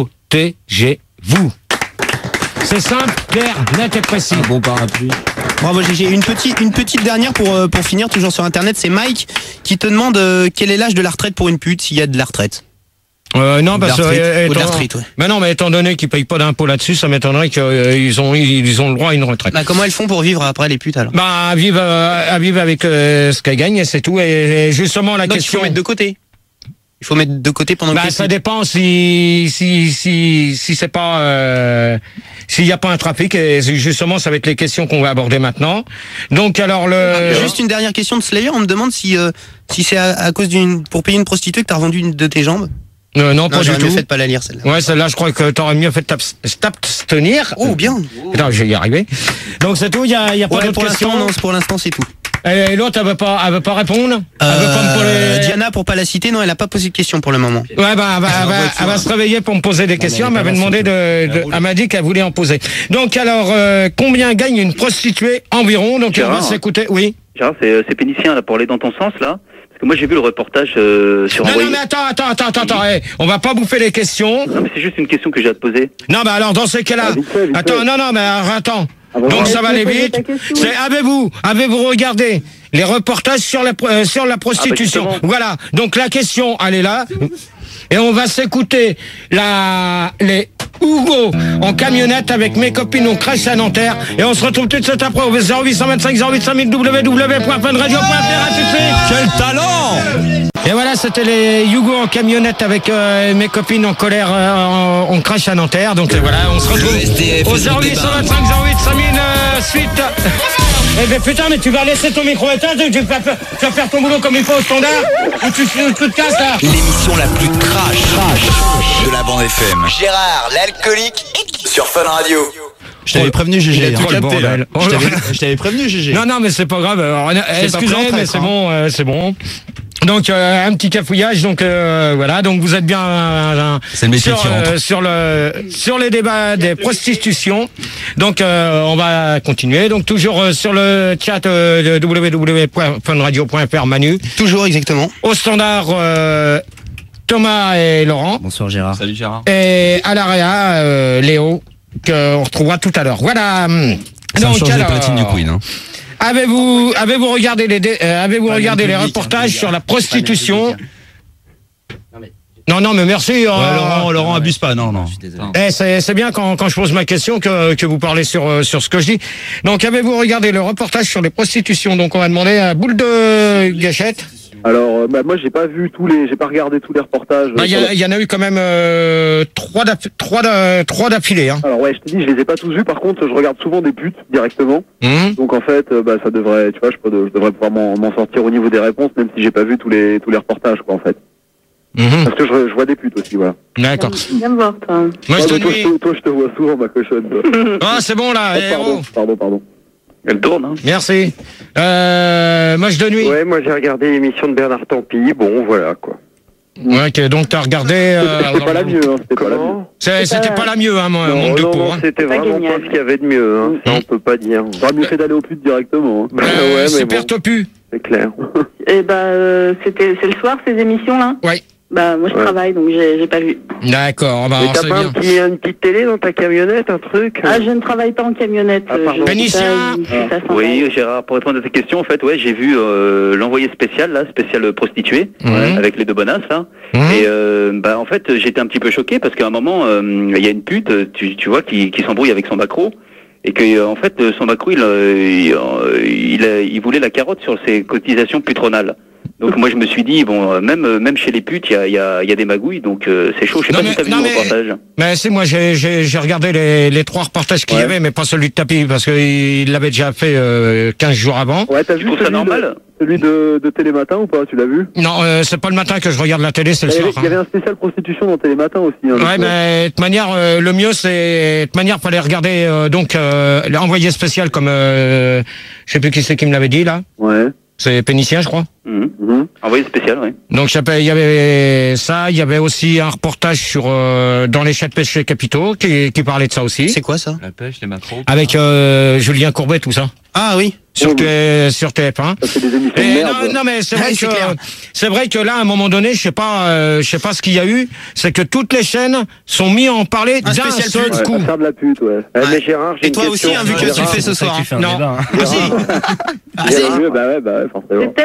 S1: protégez-vous. C'est simple, clair, net et précis.
S8: Un bon parapluie.
S2: Bravo G G. Une petite, une petite dernière pour, euh, pour finir, toujours sur internet, c'est Mike qui te demande euh, quel est l'âge de la retraite pour une pute, s'il y a de la retraite.
S1: Euh, non, parce que
S2: D'arthrite. Ou
S1: étant-
S2: d'arthrite, ouais.
S1: mais non, mais étant donné qu'ils payent pas d'impôts là-dessus, ça m'étonnerait qu'ils ont ils ont le droit à une retraite.
S2: Bah, comment elles font pour vivre après les putes alors?
S1: Bah, à vivre, euh, à vivre avec euh, ce qu'elles gagnent, et c'est tout. Et, et justement, la
S2: Donc,
S1: question.
S2: il faut mettre de côté. Il faut mettre de côté pendant
S1: Bah,
S2: que
S1: ça dépend si si si si c'est pas euh, s'il n'y a pas un trafic. Et justement, ça va être les questions qu'on va aborder maintenant. Donc, alors le.
S2: Juste une dernière question de Slayer, on me demande si euh, si c'est à, à cause d'une pour payer une prostituée que t'as revendu une de tes jambes.
S1: Euh, non, pas du
S2: j'aurais mieux
S1: tout.
S2: fait de pas la lire celle-là.
S1: Ouais, celle-là, je crois que t'aurais mieux fait de t'abs- t'abstenir.
S2: Oh bien.
S1: Putain, je vais y arriver. Donc c'est tout. Il y a, il y a pas
S2: Ouais,
S1: d'autres
S2: pour l'instant,
S1: questions.
S2: non, pour l'instant c'est tout.
S1: Et l'autre, elle veut pas, elle veut pas répondre. Elle veut pas me
S2: Euh,
S1: poser.
S2: Diana, pour pas la citer, non, elle a pas posé de question pour le moment.
S1: Ouais, bah, elle va, elle va, elle va se réveiller pour me poser des questions. Elle m'avait demandé de, de- elle m'a dit qu'elle voulait en poser. Donc, alors, euh, combien gagne une prostituée environ? Donc, on va
S7: Gérard.
S1: s'écouter. Oui.
S7: Gérard, c'est c'est pénicien là pour aller dans ton sens là. Parce que moi j'ai vu le reportage euh, sur
S1: Non,
S7: Envoyé.
S1: non, mais attends, attends, attends, attends, attends. hey, on va pas bouffer les questions.
S7: Non, mais c'est juste une question que j'ai à te poser.
S1: Non, bah alors, dans ces cas-là.
S4: Ah, vite fait, vite
S1: Attends,
S4: fait.
S1: non, non, mais alors, attends.
S4: Ah bon,
S1: Donc,
S4: ouais.
S1: ça va aller
S5: Tu peux poser
S1: vite.
S5: ta question,
S1: C'est,
S5: oui.
S1: avez-vous, avez-vous regardé les reportages sur la, euh, sur la prostitution?
S7: justement.
S1: Voilà. Donc, la question, elle est là. Et on va s'écouter la, les Hugo en camionnette avec mes copines, on crèche à Nanterre. Et on se retrouve tout de suite après au zéro huit cent vingt-cinq zéro huit cinq mille w w w point fun radio point f r. À tout de suite.
S10: Quel talent!
S1: Et voilà, c'était les Hugo en camionnette avec euh, mes copines en colère, euh, en- on crache à Nanterre. Donc euh, voilà, on se retrouve
S10: S D F
S1: au
S10: est
S1: zéro
S10: au
S1: huit cent
S10: débat.
S1: vingt-cinq zéro huit cinq mille euh, suite. Eh ben putain, mais tu vas laisser ton micro éteint, tu vas, faire, tu vas faire ton boulot comme il faut au standard, ou tu, tu te casses là.
S10: L'émission la plus trash, trash de la bande F M. Gérard, l'alcoolique, sur Fun Radio.
S2: Je t'avais prévenu
S1: Il
S2: G G.
S1: a tout
S2: hein.
S1: capté, là.
S2: Je t'avais- Je t'avais prévenu G G.
S1: Non, non, mais c'est pas grave. Alors,
S2: pas
S1: excusez,
S2: prêt en
S1: mais
S2: traître,
S1: c'est
S2: hein.
S1: bon, euh, c'est bon. Donc euh, un petit cafouillage, donc euh, voilà, donc vous êtes bien euh,
S10: C'est le métier
S1: sur,
S10: qui rentre.
S1: euh, sur le sur les débats des prostitutions. Donc euh, on va continuer. Donc toujours euh, sur le chat euh, de w w w point fun radio point f r Manu.
S2: Toujours exactement.
S1: Au standard euh, Thomas et Laurent.
S8: Bonsoir Gérard.
S3: Salut Gérard.
S1: Et à l'area euh, Léo qu'on retrouvera tout à l'heure. Voilà.
S10: Ça me
S1: Donc,
S10: change les
S1: alors,
S10: platines du Queen. Hein.
S1: Avez-vous avez-vous regardé les dé- euh, avez-vous regardé les reportages sur la prostitution? Non non mais merci. euh,
S10: Ouais, Laurent, Laurent, abuse pas, non, non.
S8: Je suis désolé.
S1: eh, c'est c'est bien quand, quand je pose ma question que, que vous parlez sur, euh, sur ce que je dis. Donc, avez-vous regardé le reportage sur les prostitutions? Donc, on va demander à Boule de Gâchette.
S4: Alors, euh, bah, moi, j'ai pas vu tous les, j'ai pas regardé tous les reportages.
S1: Bah, Il y, a- il y en a eu quand même euh, trois d'aff- trois d'a- trois d'affilée. Hein.
S4: Alors ouais, je te dis, je les ai pas tous vus. Par contre, je regarde souvent des putes directement.
S1: Hum.
S4: Donc en fait, euh, bah ça devrait, tu vois, je, peux- je devrais pouvoir m'en m'en sortir au niveau des réponses, même si j'ai pas vu tous les tous les reportages, quoi, en fait.
S1: Mhm.
S4: Parce que je, je vois des putes aussi, voilà.
S1: D'accord.
S5: Viens me voir, toi.
S1: Moi, je
S4: Ouais,
S1: te
S4: mais toi,
S1: nuis.
S4: je te, toi, je te vois souvent, ma cochonne. toi.
S1: Ah, c'est bon là,
S4: Oh,
S1: eh,
S4: pardon,
S1: oh.
S4: pardon, pardon.
S7: Elle tourne, hein.
S1: Merci. Euh, moi, je de nuit.
S6: Ouais, moi j'ai regardé l'émission de Bernard Tapie, bon voilà quoi.
S1: Ouais, ok, donc t'as regardé. euh,
S4: C'était pas la mieux, hein, c'était pas la mieux.
S1: C'est- C'était pas la mieux, hein, mon
S6: Non,
S1: monde de
S6: non,
S1: peau.
S6: non,
S1: Hein.
S6: c'était
S5: Pas
S6: vraiment
S5: génial.
S6: pas ce qu'il y avait de mieux, hein. Ça, on peut pas dire.
S4: T'aurais mieux fait d'aller aux putes directement. Hein.
S6: Bah
S1: Euh,
S6: ouais, mais
S1: super
S6: bon,
S1: topu.
S6: c'est clair.
S5: Et bah, euh, c'était, c'est le soir, ces émissions-là?
S1: Ouais.
S5: Bah, moi, je
S6: Ouais.
S5: travaille, donc j'ai, j'ai pas vu.
S1: D'accord, bah,
S6: Mais
S1: on
S6: t'as
S1: sait
S6: pas
S1: bien.
S6: un petit, une petite télé dans ta camionnette, un truc
S5: Ah, je ne travaille pas en camionnette.
S6: Ah,
S5: euh,
S6: pardon.
S5: je-
S1: Pénicien.
S5: ça, ça s'en
S7: Oui,
S5: va.
S7: Gérard, pour répondre à ta question, en fait, ouais, j'ai vu euh, l'envoyé spécial, là, spécial prostituée,
S1: Mhm.
S7: avec les deux bonasses, là.
S1: Mhm.
S7: Et euh, bah, en fait, j'étais un petit peu choqué parce qu'à un moment, euh, il y a une pute, tu, tu vois, qui, qui s'embrouille avec son macro. Et que euh, en fait, son macro, il, euh, il, euh, il, a- il voulait la carotte sur ses cotisations putronales. Donc moi, je me suis dit, bon, euh, même, même chez les putes, il y a, il y, a, il y a des magouilles, donc euh, c'est chaud. Je sais
S1: Non,
S7: pas
S1: mais-
S7: si t'as vu
S1: non,
S7: le
S1: mais-
S7: reportage.
S1: Mais c'est moi, j'ai j'ai j'ai regardé les, les trois reportages qu'il y
S4: Ouais.
S1: avait, mais pas celui de Tapie, parce qu'il l'avait déjà fait euh, quinze jours avant.
S4: Ouais, t'as
S7: Tu
S4: vu
S7: trouves ça
S4: celui,
S7: normal
S4: de, celui de, de Télématin ou pas? Tu l'as vu?
S1: Non, euh, c'est pas le matin que je regarde la télé, c'est le
S4: Il y, avait,
S1: soir.
S4: il y avait
S1: Hein.
S4: un spécial prostitution dans Télématin aussi. Hein,
S1: Ouais,
S4: donc,
S1: mais de toute manière, euh, le mieux, c'est de toute manière, fallait regarder euh, donc euh, l'envoyé spécial comme euh, je sais plus qui c'est qui me l'avait dit là.
S4: Ouais.
S1: C'est Pénicien, je crois.
S7: Mhm.
S4: Mhm.
S7: Envoyé spécial, oui.
S1: Donc je sais- il y avait ça, il y avait aussi un reportage sur euh, dans les chats de pêche capitaux qui, qui parlait de ça aussi,
S2: C'est quoi ça?
S3: La pêche, les macros.
S1: avec euh, Julien Courbet, tout ça,
S2: Ah oui.
S1: sur,
S4: Oh,
S1: T- sur T F un.
S4: Ça fait des émissions de
S1: Et
S4: merde.
S1: non, non, mais c'est vrai
S2: Ouais, c'est
S1: que
S2: clair.
S1: c'est vrai que là, à un moment donné, je sais pas, euh, je sais pas ce qu'il y a eu, c'est que toutes les chaînes sont mis à en parler
S2: Un
S1: d'un
S2: spécial
S1: seul
S2: pute.
S4: Ouais,
S1: coup.
S4: à faire de la pute, ouais.
S6: Eh, mais Gérard, j'ai
S2: Et
S6: une
S2: toi
S6: question.
S2: aussi, hein, vu que tu le
S6: Gérard,
S2: fais ce soir.
S8: Tu fais un
S1: Non.
S8: débat, hein.
S2: Ah si. Ah, si.
S4: Gérard, bah ouais, bah ouais,
S5: C'est
S4: forcément.
S5: peut-être
S6: Eh,
S5: que
S6: j'ai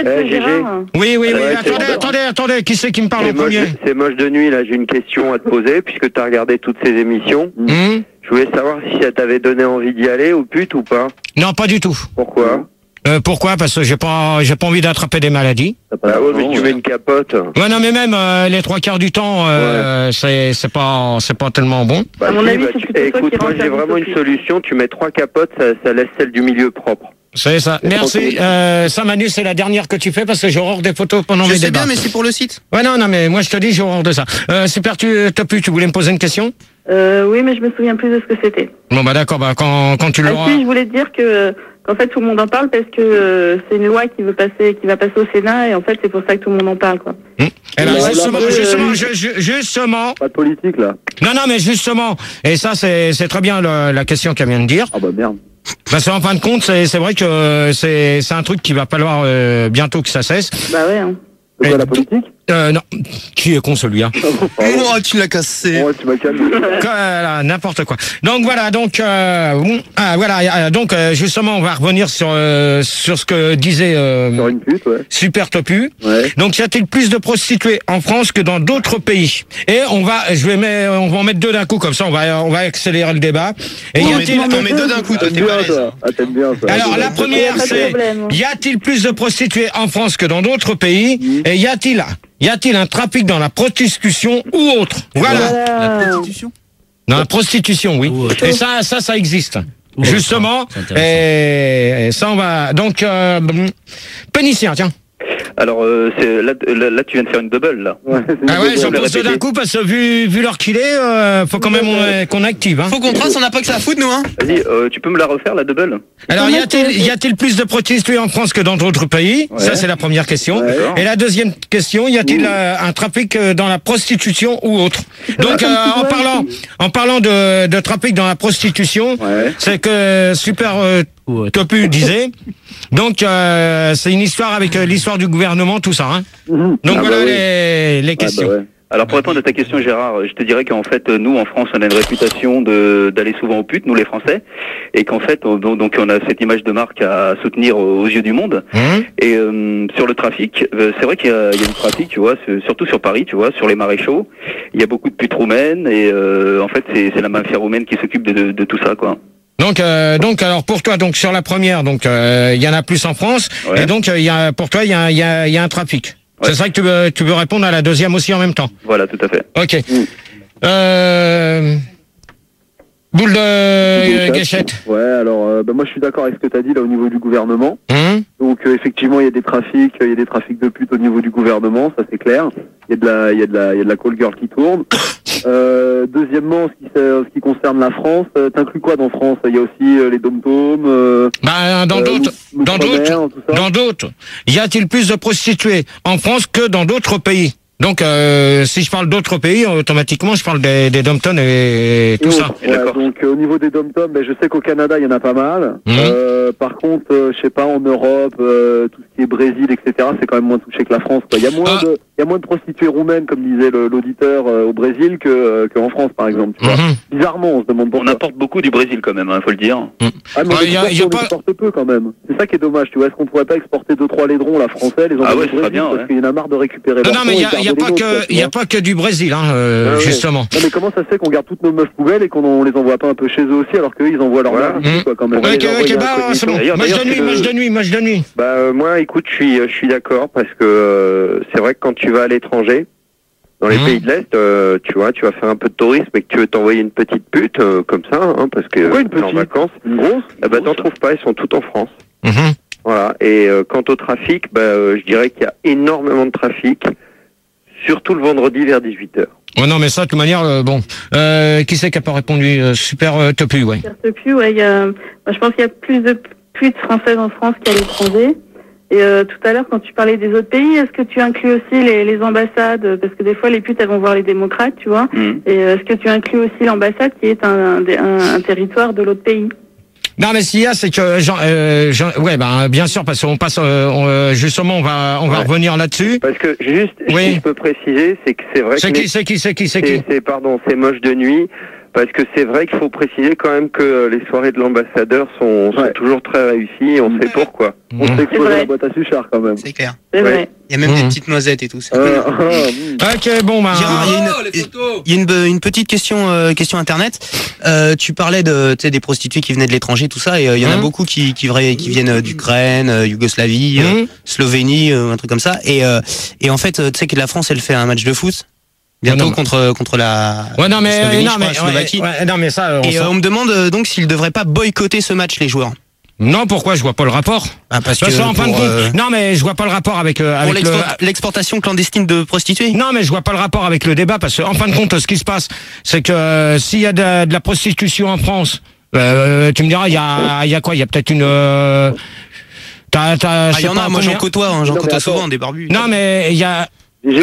S5: Gérard.
S1: Oui, oui, oui.
S6: Ouais,
S1: attendez,
S6: c'est-
S1: attendez, attendez. Qui c'est qui me parle
S6: C'est
S1: en
S6: moche,
S1: premier?
S6: c'est moche de nuit, là, j'ai une question à te poser, puisque tu as regardé toutes ces émissions.
S1: Hum
S6: Je voulais savoir si ça t'avait donné envie d'y aller, ou pute, ou pas.
S1: Non, pas du tout.
S6: Pourquoi?
S1: Euh, pourquoi? Parce que j'ai pas, j'ai pas envie d'attraper des maladies.
S6: Ah ouais, mais tu mets une capote.
S1: Ouais, non, mais même euh, les trois quarts du temps, euh, c'est, c'est pas, c'est pas tellement bon.
S6: Bah,
S5: À mon
S6: si,
S5: avis,
S6: bah,
S5: c'est
S6: tu-
S5: plutôt toi
S6: écoute,
S5: qui
S6: moi
S5: rends
S6: j'ai
S5: service
S6: vraiment
S5: au
S6: une
S5: plus.
S6: solution, tu mets trois capotes, ça, ça laisse celle du milieu propre.
S1: C'est ça. Merci. Euh, ça, Manu, c'est la dernière que tu fais parce que j'ai horreur des photos pendant
S2: Je
S1: mes
S2: sais
S1: débats.
S2: bien, mais c'est pour le site.
S1: Ouais, non, non, mais moi je te dis, j'ai horreur de ça. Euh, super, tu, Topu, tu voulais me poser une question?
S5: Euh, oui, mais je me souviens plus de ce que c'était.
S1: Bon, bah d'accord, bah quand, quand tu
S5: Ah
S1: l'auras.
S5: si, je voulais te dire que qu'en fait tout le monde en parle parce que euh, c'est une loi qui veut passer, qui va passer au Sénat et en fait c'est pour ça que tout le monde en parle quoi.
S1: Hum. Eh ben,
S4: Là,
S1: justement,
S4: là,
S1: justement,
S5: euh,
S1: ju- ju- justement.
S4: Pas de politique, là.
S1: Non, non, mais justement. Et ça, c'est, c'est très bien le- la question qu'elle vient de dire.
S4: Ah bah merde.
S1: Parce qu'en fin de compte, c'est, c'est vrai que c'est, c'est un truc qui va falloir euh, bientôt que ça cesse.
S5: Bah ouais. Hein.
S4: C'est
S1: Et
S4: quoi la
S1: tout-
S4: politique?
S1: Euh, non. Qui est con celui-là?
S2: Oh, tu l'as cassé.
S4: Ouais, tu m'as calmé.
S1: Voilà, n'importe quoi. Donc voilà, donc euh, bon, ah, voilà, euh, donc euh, justement, on va revenir sur euh, sur ce que disait euh,
S4: Sur une pute, ouais.
S1: Super Topu.
S4: Ouais.
S1: Donc y a-t-il plus de prostituées en France que dans d'autres pays? Et on va, je vais mettre, on va en mettre deux d'un coup comme ça, on va on va accélérer le débat. Et y
S2: On met,
S1: a-t-il
S2: on met deux d'un coup, toi,
S4: T'aimes
S2: t'es
S4: bien,
S2: balèze.
S4: ça. Ah, t'aimes bien, ça.
S1: Alors la
S5: Y a
S1: première
S5: pas de
S1: c'est
S5: problème.
S1: y a-t-il plus de prostituées en France que dans d'autres pays?
S4: Mhm.
S1: Et y a-t-il y a-t-il un trafic dans la prostitution ou autre? Voilà.
S5: Voilà.
S1: Dans la prostitution, oui.
S8: Ou autre.
S1: Et ça, ça, ça existe.
S8: Ou
S1: Justement.
S8: autre, c'est intéressant.
S1: Et, et ça, on va. Donc, euh, pénicien, tiens.
S7: Alors, euh, c'est, là, là, là, tu viens de faire une double, là.
S4: Ouais, c'est
S1: Ah ouais,
S4: une
S1: j'en
S7: le
S1: pose deux d'un
S7: répéter.
S1: coup parce que vu, vu l'heure qu'il est, euh, faut quand même euh, qu'on active. Hein.
S2: Faut qu'on trace, on n'a pas que ça à foutre, nous, hein.
S7: Vas-y, euh, tu peux me la refaire, la double?
S1: Alors, y a-t-il y a-t-il plus de prostituées en France que dans d'autres pays?
S7: Ouais.
S1: Ça, c'est la première question.
S4: Ouais.
S1: Et la deuxième question, y a-t-il euh, un trafic euh, dans la prostitution ou autre? Donc, euh, en parlant, en parlant de, de trafic dans la prostitution,
S4: Ouais.
S1: c'est que Super euh,
S8: Ou autre.
S1: Topu disait. Donc, euh, c'est une histoire avec euh, l'histoire du gouvernement, tout ça. Hein.
S4: Mhm.
S1: Donc
S7: Ah
S1: voilà
S7: bah oui.
S1: les, les
S4: Ah, bah
S1: questions.
S4: ouais.
S7: Alors, pour répondre à ta question, Gérard, je te dirais qu'en fait, nous, en France, on a une réputation de, d'aller souvent aux putes, nous, les Français, et qu'en fait, on, donc, on a cette image de marque à soutenir aux, aux yeux du monde.
S1: Hum.
S7: Et euh, sur le trafic, euh, c'est vrai qu'il y a, il y a du trafic, tu vois, c'est- surtout sur Paris, tu vois, sur les maréchaux. Il y a beaucoup de putes roumaines, et euh, en fait, c'est, c'est la mafia roumaine qui s'occupe de, de, de tout ça, quoi.
S1: Donc, euh, donc, alors pour toi, donc sur la première, donc euh, il y en a plus en France,
S7: Ouais.
S1: et donc euh, il y a, pour toi, il y a, il y a, il y a un trafic.
S7: Ouais.
S1: C'est ça que tu veux, tu veux répondre à la deuxième aussi en même temps.
S7: Voilà, tout à fait.
S1: Ok.
S4: Mm.
S1: Euh, boule de euh, gâchette.
S4: Ouais, alors, euh, bah, moi, je suis d'accord avec ce que t'as dit, là, au niveau du gouvernement.
S1: Hum.
S4: Donc, euh, effectivement, il y a des trafics, il y a des trafics de putes au niveau du gouvernement, ça, c'est clair. Il y a de la, il y a de la, il y a de la call girl qui tourne. Euh, deuxièmement, ce qui, ce qui concerne la France, euh, t'inclus quoi dans France? Il y a aussi euh, les dom-toms, euh,
S1: Bah, dans
S4: euh,
S1: d'autres,
S4: Mou-
S1: dans
S4: Moutre-Mer,
S1: d'autres,
S4: tout ça.
S1: dans d'autres, y a-t-il plus de prostituées en France que dans d'autres pays? Donc, euh, si je parle d'autres pays, automatiquement, je parle des, des dom-toms et, et tout
S4: Et
S1: ça.
S4: autres. Ouais, donc euh, au niveau des dom-toms, ben, je sais qu'au Canada il y en a pas mal.
S1: Mhm.
S4: Euh, par contre, euh, je sais pas, en Europe, euh, tout ce qui est Brésil, et cetera, c'est quand même moins touché que la France, quoi. Il y a moins
S1: Ah.
S4: de, il y a moins de prostituées roumaines, comme disait le- l'auditeur, euh, au Brésil que euh, qu'en France, par exemple. Tu vois.
S1: Mhm.
S4: Bizarrement, on se demande
S7: On
S4: pourquoi.
S7: importe beaucoup du Brésil, quand même, hein, faut le dire.
S4: Ah, mais
S1: Ah,
S4: on
S1: y a-
S4: exporte,
S1: y a
S4: on
S1: pas-
S4: exporte peu quand même. C'est ça qui est dommage. Tu vois, est-ce qu'on pourrait pas exporter deux trois laidrons, la français, les envoyer
S7: Ah ouais,
S4: au
S7: ce serait
S4: Brésil,
S7: bien,
S4: parce
S7: ouais.
S4: qu'il y en a marre de récupérer.
S1: Non,
S4: leurs
S1: non, mais
S4: fonds
S1: il
S4: et
S1: y a,
S4: de
S1: y a
S4: garder
S1: pas
S4: les nôtres, quoi,
S1: que,
S4: tu
S1: y a
S4: vois.
S1: pas que du Brésil, hein, euh,
S4: Ah ouais.
S1: justement.
S4: Non, mais comment ça se fait qu'on garde toutes nos meufs poubelles et qu'on on les envoie pas un peu chez eux aussi, alors qu'eux ils envoient leur
S6: Voilà.
S4: merde ici, quoi, quand même.
S1: Ok,
S6: les
S1: ok,
S6: envoyer
S1: bah,
S6: incognito.
S1: c'est bon.
S7: D'ailleurs-
S1: Match
S7: d'ailleurs,
S1: de nuit,
S7: c'est
S1: match
S7: le-
S1: de nuit, match de nuit.
S6: Bah euh, moi, écoute, je suis, je suis d'accord parce que euh, c'est vrai que quand tu vas à l'étranger, dans les
S1: Mhm.
S6: pays de l'Est, euh, tu vois, tu vas faire un peu de tourisme et que tu veux t'envoyer une petite pute euh, comme ça, hein, parce que
S4: Pourquoi une
S6: t'es en
S4: petite
S6: vacances,
S4: Une grosse
S6: eh ben, t'en
S7: grosse.
S6: trouves pas, elles sont toutes en France.
S1: Mhm.
S6: Voilà. Et euh, quant au trafic, bah, euh, je dirais qu'il y a énormément de trafic, surtout le vendredi vers dix-huit heures.
S1: Ouais, non, mais ça, de toute manière, euh, bon. Euh, qui c'est qui a pas répondu? Euh, Super euh, Topu, ouais.
S5: Carte plus, ouais, il y a, moi, je pense qu'il y a plus de putes françaises en France qu'à l'étranger. Et euh, tout à l'heure, quand tu parlais des autres pays, est-ce que tu inclus aussi les, les ambassades? Parce que des fois, les putes, elles vont voir les démocrates, tu vois.
S7: Mhm.
S5: Et euh, est-ce que tu inclus aussi l'ambassade qui est un, un, un, un territoire de l'autre pays?
S1: Non, mais ce qu'il y a, c'est que, Jean, euh, Jean- ouais, bah, bien sûr, parce qu'on passe, euh, on, euh, justement, on va, on va
S6: Ouais.
S1: revenir là-dessus.
S6: Parce que juste,
S1: Oui.
S6: si je peux préciser, c'est que c'est vrai
S1: C'est
S6: que
S1: qui, c'est qui, c'est qui, c'est qui?
S6: c'est, c'est- pardon, c'est moche de nuit.
S11: Parce que c'est vrai qu'il faut préciser quand même que les soirées de l'ambassadeur sont, sont
S4: Ouais.
S11: toujours très réussies, on sait pourquoi.
S4: On s'est explosé
S5: vrai.
S4: la boîte à suchard quand même.
S2: C'est clair.
S5: C'est
S11: Ouais.
S5: vrai.
S2: Il y a même
S1: Mmh.
S2: des petites noisettes et tout. c'est
S4: Euh,
S2: cool.
S4: ah, mm.
S1: Ok, bon, bah.
S2: Gérard, il y a une-
S3: Oh, les photos.
S2: Il y a une, be- une petite question, euh, question internet. Euh, tu parlais de, tu sais, des prostituées qui venaient de l'étranger, tout ça, et euh, il y en a
S1: Mhm.
S2: beaucoup qui, qui, vra- qui viennent euh, d'Ukraine, euh, Yougoslavie, euh,
S1: Mhm.
S2: Slovénie, euh, un truc comme ça. Et, euh, et en fait, euh, tu sais que la France, elle fait un match de foot bientôt
S1: Non, mais-
S2: contre contre la
S1: Ouais, non, mais,
S2: Slovénie,
S1: non,
S2: je
S1: mais,
S2: crois, Slovaquie.
S1: ouais, ouais, non, mais ça, on
S2: Et
S1: s'en-
S2: euh, on me demande euh, donc s'ils devraient pas boycotter ce match, les joueurs.
S1: non, pourquoi je vois pas le rapport?
S2: Ah, parce
S1: Parce
S2: que
S1: qu'en fin de
S2: pour,
S1: compte,
S2: euh,
S1: non, mais je vois pas le rapport avec, euh,
S2: pour
S1: avec le,
S2: l'export- l'exportation clandestine de prostituées.
S1: non, mais je vois pas le rapport avec le débat parce que, en fin de compte, ce qui se passe, c'est que euh, s'il y a de, de la prostitution en France, euh, tu me diras, il y a, il y a quoi? Il y a peut-être une. Euh, t'as, t'as,
S2: Ah,
S1: je
S2: il y
S1: sais
S2: en
S1: pas
S2: a, moi j'en
S1: combien.
S2: côtoie, hein, j'en
S4: Non, mais
S2: côtoie
S4: attends.
S2: souvent des barbus.
S1: Non, mais il y a.